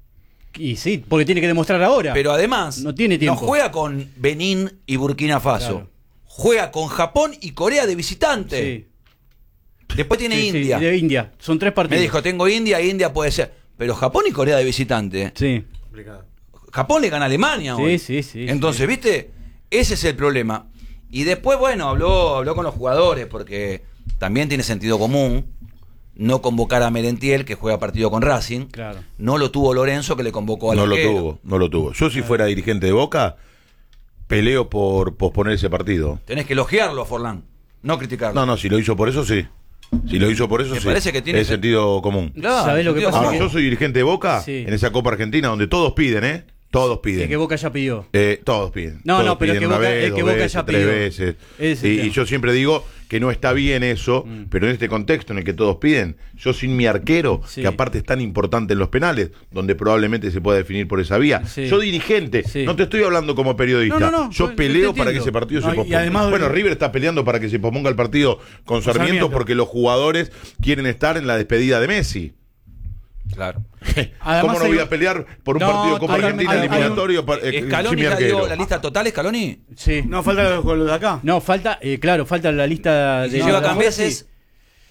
S4: Y sí, porque tiene que demostrar ahora.
S1: Pero además,
S4: no tiene tiempo.
S1: juega con Benín y Burkina Faso.
S4: Claro.
S1: Juega con Japón y Corea de visitante.
S4: Sí.
S1: Después tiene
S4: Sí, sí,
S1: India.
S4: de India. Son tres partidos.
S1: Me dijo, tengo India, India puede ser. Pero Japón y Corea de visitante.
S4: Sí.
S1: Japón le gana a Alemania
S4: Sí,
S1: hoy.
S4: sí, sí,
S1: Entonces,
S4: sí.
S1: ¿viste? Ese es el problema. Y después, bueno, habló, habló con los jugadores, porque también tiene sentido común no convocar a Merentiel, que juega partido con Racing.
S4: Claro.
S1: No lo tuvo Lorenzo, que le convocó al
S3: No lo
S1: arquero.
S3: tuvo, no lo tuvo. Yo si fuera dirigente de Boca, peleo por posponer ese partido.
S1: Tenés que elogiarlo a Forlán, no criticarlo.
S3: No, no, si lo hizo por eso, sí. Si lo hizo por eso,
S1: Me
S3: sí.
S1: parece que tiene-
S3: Es sentido común.
S1: Claro,
S4: ¿Sabés lo que
S1: sentido
S4: pasa?
S1: común.
S3: Ahora, yo soy dirigente de Boca
S4: Sí.
S3: en esa Copa Argentina donde todos piden, ¿eh? Todos
S4: El
S3: piden.
S4: que Boca ya pidió.
S3: Eh, todos piden.
S4: No,
S3: Todos
S4: no, pero
S3: piden
S4: es que
S3: una
S4: Boca-
S3: vez,
S4: es que
S3: dos
S4: Boca
S3: veces,
S4: ya
S3: tres
S4: pidió.
S3: veces.
S4: Ese es el
S3: Y, y
S4: tema.
S3: yo siempre digo que no está bien eso,
S4: Mm.
S3: pero en este contexto en el que todos piden, yo sin mi arquero,
S4: Sí.
S3: que aparte es tan importante en los penales, donde probablemente se pueda definir por esa vía.
S4: Sí.
S3: Yo dirigente,
S4: Sí.
S3: no te estoy hablando como periodista.
S4: No, no, no,
S3: yo
S4: yo-
S3: peleo
S4: yo te
S3: para que
S4: entiendo.
S3: ese partido
S5: No,
S3: se
S5: y
S3: posponga.
S5: además-
S3: bueno, River está peleando para que se posponga el partido con Sarmiento,
S5: Sarmiento.
S3: porque los jugadores quieren estar en la despedida de Messi.
S1: Claro.
S5: Además
S3: ¿Cómo no
S5: hay
S3: voy
S5: un-
S3: a pelear por un
S4: No,
S3: partido de Copa
S4: totalmente.
S3: Argentina
S4: Hay- hay un-
S3: eliminatorio para- eh,
S1: ¿Scaloni
S3: sin mi
S1: ya
S3: arquero?
S1: dio la lista total, Scaloni?
S4: Sí.
S5: No, falta los, los de acá.
S4: No, falta, eh, claro, falta la lista
S1: Y
S4: de
S1: si lleva
S4: los-
S1: Cambiases,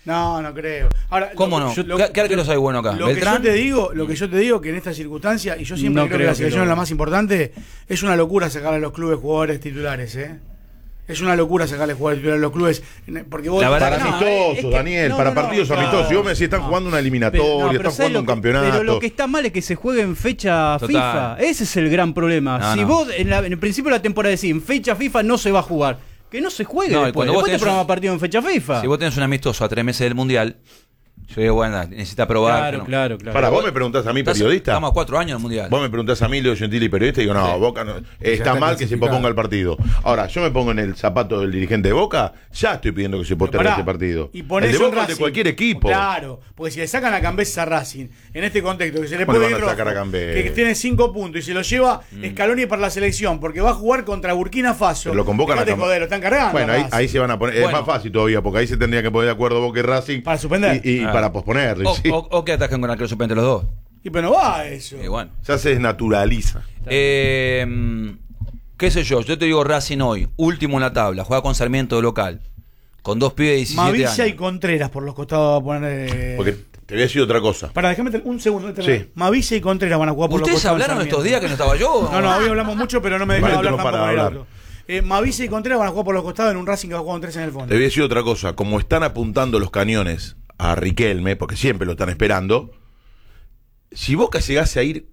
S5: No, no creo. Ahora,
S1: ¿Cómo
S5: lo-
S1: no?
S5: yo-
S1: ¿Qué, qué arqueros hay bueno acá?
S5: Lo que
S1: ¿Beltrán?
S5: yo te digo, lo que yo te digo que en esta circunstancia, y yo siempre
S4: No
S5: creo que
S4: creo
S5: la
S4: que
S5: selección
S4: lo-
S5: es la más importante, es una locura sacarle a los clubes jugadores titulares, ¿eh? Es una locura sacarle jugadores titulares a los clubes. Porque vos
S1: La verdad
S3: Para
S1: que no,
S3: amistosos,
S4: es que-
S3: Daniel,
S4: no,
S3: para
S4: no, no,
S3: partidos
S4: no,
S3: amistosos. Si vos me decís, están
S4: no.
S3: jugando una
S4: Pero,
S3: eliminatoria,
S4: no, pero
S3: están
S4: ¿sabes
S3: jugando
S4: lo
S3: un
S4: que-
S3: campeonato.
S4: Pero lo que está mal es que se juegue en fecha
S1: Total.
S4: FIFA. Ese es el gran problema.
S1: No,
S4: si
S1: no.
S4: vos en, la- en el principio de la temporada decís, en fecha FIFA no se va a jugar, que no se juegue
S1: No, y
S4: después.
S1: cuando vos
S4: Después te
S1: tenés
S4: programa
S1: un-
S4: partido en fecha FIFA.
S1: Si vos tenés un amistoso a tres meses del Mundial, yo digo, bueno, necesita probar.
S4: Claro,
S1: que no.
S4: claro, claro.
S3: Para, vos me preguntás a mí,
S1: Estás-
S3: periodista.
S1: Estamos a cuatro años del Mundial.
S3: Vos me preguntás a mí, Leo Gentili, periodista, y digo, no, Boca no, está
S6: está
S3: mal que se
S6: clasificado.
S3: posponga el partido. Ahora, yo me pongo en el zapato del dirigente de Boca, ya estoy pidiendo que se postergue
S5: Pará,
S3: ese partido.
S5: Y
S3: el
S5: ponés
S3: de
S5: un
S3: Boca es de
S5: Racing.
S3: cualquier equipo.
S5: Claro, porque si le sacan a Cambés a Racing, en este contexto, que se le
S3: ¿Cómo
S5: puede
S3: le
S5: ir
S3: van a sacar
S5: rojo,
S3: a Cambés?
S5: que tiene cinco puntos y se lo lleva
S3: Mm.
S5: Scaloni para la selección, porque va a jugar contra Burkina Faso.
S3: Pero lo convocan a
S5: Dejate
S3: Cambés.
S5: joder, lo están cargando.
S3: Bueno,
S5: a
S3: ahí,
S5: Racing.
S3: ahí se van a poner.
S1: Bueno.
S3: Es más fácil todavía, porque ahí se tendría que poner de acuerdo Boca y Racing.
S5: Para suspender.
S3: Y, y
S1: Ah.
S3: para posponerlo.
S1: O,
S3: sí.
S1: o- o que atacan con arquero suplente los dos.
S5: Y pero no va eso.
S1: Y bueno.
S3: Ya se desnaturaliza.
S1: Eh, qué sé yo, yo te digo Racing hoy, último en la tabla, juega con Sarmiento de local, con dos pibes de diecisiete
S5: Mavilla
S1: años.
S5: y Contreras por los costados va a poner. Eh...
S3: Porque te voy a decir otra cosa.
S5: Para, déjame tener un segundo. déjame-
S3: Sí.
S5: Mavilla y Contreras van a jugar por los
S1: ¿Ustedes
S5: costados.
S1: hablaron
S5: de
S1: estos
S5: Sarmiento.
S1: días que no estaba yo?
S5: No, no, hoy hablamos mucho, pero no me dejan
S3: Vale,
S5: hablar
S3: no
S5: tampoco
S3: para
S5: en el
S3: hablar.
S5: auto. Eh, Mavilla y Contreras van a jugar por los costados en un Racing que va a jugar con tres en el fondo.
S3: Te voy a decir otra cosa. Como están apuntando los cañones a Riquelme, porque siempre lo están esperando, si Boca llegase a ir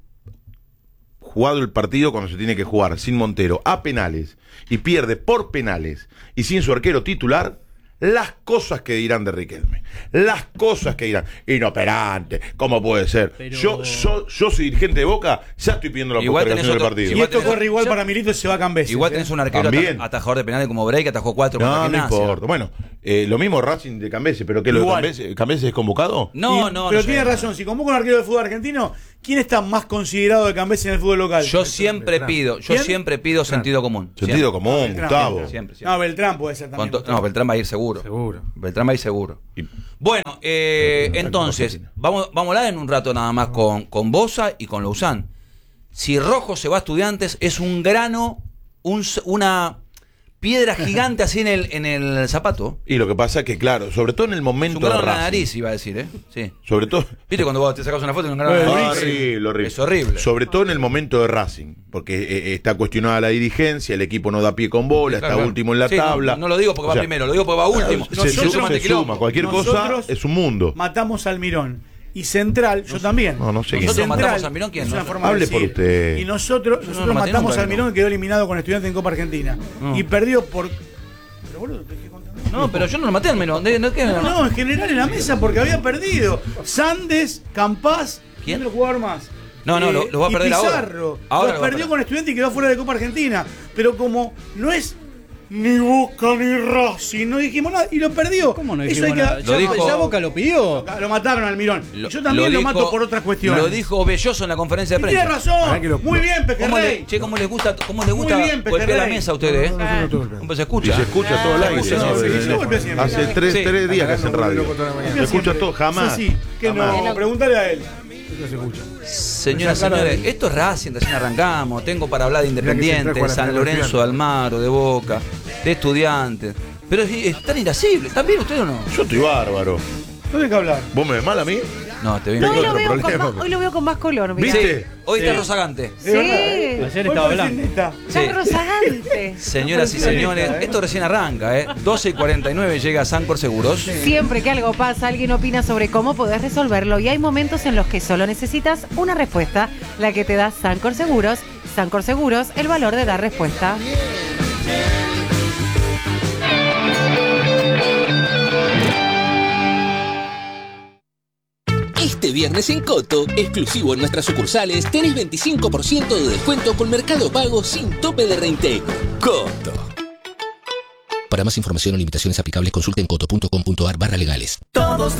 S3: jugado el partido cuando se tiene que jugar, sin Montero, a penales, y pierde por penales y sin su arquero titular, las cosas que dirán de Riquelme, las cosas que dirán, inoperante, ¿cómo puede ser?
S4: Pero-
S3: Yo, yo, yo soy dirigente de Boca, ya estoy pidiendo la
S1: Igual tenés
S3: postergación del
S1: otro-
S3: partido.
S5: Y
S1: igual
S5: esto
S1: tenés-
S5: corre igual
S1: yo-
S5: para Milito y se va a Cambeses.
S1: Igual
S5: eh.
S1: tenés un arquero
S3: También.
S1: ata- atajador de penales como Bray que atajó cuatro contra
S3: No, no
S1: Gimnasia.
S3: importa. Bueno, eh, lo mismo Racing de Cambese, pero ¿qué lo de
S5: Igual.
S3: Cambese? ¿Cambese es convocado?
S1: No,
S5: Y-
S1: no,
S5: Pero
S1: no
S5: tiene
S1: sé.
S5: razón, si convoca un arquero de fútbol argentino, ¿quién está más considerado de Cambeses en el fútbol local?
S1: Yo siempre
S6: Beltrán.
S1: pido, yo
S5: ¿Quién?
S1: siempre pido sentido común.
S3: Sentido
S1: Siempre.
S3: común,
S5: Beltrán,
S3: Gustavo.
S5: Beltrán.
S1: Siempre, siempre.
S5: No, Beltrán puede ser también.
S1: Con to- no, Beltrán va a ir seguro.
S6: Seguro.
S1: Beltrán va a ir seguro.
S3: Y-
S1: Bueno, eh,
S3: Pero,
S1: entonces,
S3: pero,
S1: vamos, vamos a hablar en un rato nada más con, con Bosa y con Lausanne. Si Rojo se va a Estudiantes, es un grano, un, s- una piedra gigante así en el, en el zapato.
S3: Y lo que pasa es que, claro, sobre todo en el
S1: Es
S3: momento
S1: un
S3: de
S1: grano en la
S3: Racing,
S1: nariz, iba a decir, ¿eh? Sí.
S3: sobre todo...
S1: ¿Viste cuando vos te sacas una foto y un grano en la
S5: Eh,
S1: nariz?
S3: Horrible, horrible.
S1: Es horrible.
S3: Sobre todo en el momento de Racing, porque eh, está cuestionada la dirigencia, el equipo no da pie con bola,
S1: Claro,
S3: está
S1: claro.
S3: último en la
S1: Sí, no,
S3: tabla.
S1: No, lo digo porque
S3: O
S1: va
S3: sea,
S1: primero, lo digo porque va último.
S3: Se,
S5: Nosotros-
S3: su-
S1: sumate
S3: se
S1: quilombo.
S3: suma, cualquier cosa
S5: Nosotros
S3: es un mundo.
S5: Matamos al Mirón. Y Central, yo también.
S3: no, no sé quién.
S1: Nosotros
S5: Central
S1: matamos al Mirón, ¿quién?
S5: es una
S1: No,
S5: forma de
S3: hable por
S5: decir.
S3: usted.
S5: Y nosotros,
S1: no
S5: nosotros
S1: lo maté
S5: matamos
S1: nunca,
S5: al
S1: no.
S5: Mirón, que quedó eliminado con Estudiantes en Copa Argentina.
S1: No.
S5: Y perdió por. Pero boludo, te estoy contando.
S1: No, pero yo no lo maté al menos. ¿De- no, qué?
S5: No, no, en general en la mesa porque había perdido. Sandes, Campás,
S1: ¿Quién?
S5: otro jugador más.
S1: No, no, lo- lo va a
S5: y
S1: perder ahora.
S5: Pizarro.
S1: Ahora
S5: Los
S1: lo va a
S5: perdió
S1: perder.
S5: con Estudiantes y quedó fuera de Copa Argentina. Pero como no es ni Boca ni Racing, no dijimos nada y lo perdió.
S4: ¿Cómo no
S5: Eso
S4: dijimos
S5: hay que-
S4: nada?
S1: Lo
S4: Ya,
S1: dijo-
S4: ya Boca lo pidió.
S5: Lo mataron al Mirón.
S1: Lo-
S5: Yo también lo,
S1: dijo-
S5: mato por otras cuestiones.
S1: Lo dijo Belloso en la conferencia de
S5: Y tiene
S1: prensa.
S5: razón.
S6: Pará que lo-
S5: Muy bien,
S1: ¿Cómo
S5: Pejerrey.
S1: le, che, ¿cómo les gusta, cómo les gusta
S5: Muy bien,
S1: golpear la
S5: Pejerrey.
S1: mesa a ustedes?
S6: No, no, no, no, no, no.
S1: ¿Cómo se
S3: Y
S1: escucha?
S3: se escucha todo el aire.
S1: Sí,
S3: ¿no?
S1: sí, sí,
S3: Eh,
S5: sí, sí, golpea siempre.
S3: Hace tres,
S1: Sí.
S3: tres días que
S6: Acá
S3: hacen
S6: no vuelve
S3: radio.
S6: loco toda la mañana.
S3: Se escucha todo, jamás.
S5: Sí, que
S3: Jamás.
S5: no. Pregúntale a él.
S6: Eso se escucha.
S1: Señoras y
S5: Esa cara
S1: señores,
S5: de-
S1: esto es Racing, recién arrancamos. Tengo para hablar de
S6: Mirá que
S1: Independiente,
S6: Central
S1: de
S6: juega
S1: San
S6: la
S1: Lorenzo de
S6: final.
S1: Almagro, de Boca, de Estudiantes. Pero es, es tan irascible. ¿Están bien ustedes o no?
S3: Yo estoy bárbaro.
S5: No hay que hablar.
S3: ¿Vos me ves mal a mí?
S1: No, te bien.
S2: No, hoy,
S3: Tengo
S2: lo
S3: otro
S2: veo con
S3: problema,
S2: más,
S3: pero-
S2: hoy lo veo con más color. mirá.
S3: ¿Viste?
S1: Hoy está
S5: Sí.
S1: Rozagante.
S2: Sí.
S5: De verdad.
S4: Ayer
S5: Hoy
S4: estaba
S5: parece
S4: blanco.
S5: neta.
S1: Sí.
S2: Está rozagante.
S1: Señoras y señores,
S5: ¿eh?
S1: esto recién arranca, ¿eh? doce y cuarenta y nueve llega Sancor Seguros.
S2: Siempre que algo pasa, alguien opina sobre cómo podés resolverlo y hay momentos en los que solo necesitas una respuesta, la que te da Sancor Seguros. Sancor Seguros, el valor de dar respuesta.
S7: Este viernes en Coto, exclusivo en nuestras sucursales, tenés veinticinco por ciento de descuento con Mercado Pago sin tope de reintegro. Coto. Para más información o limitaciones aplicables, consulten coto punto com punto ar barra legales.
S8: Todos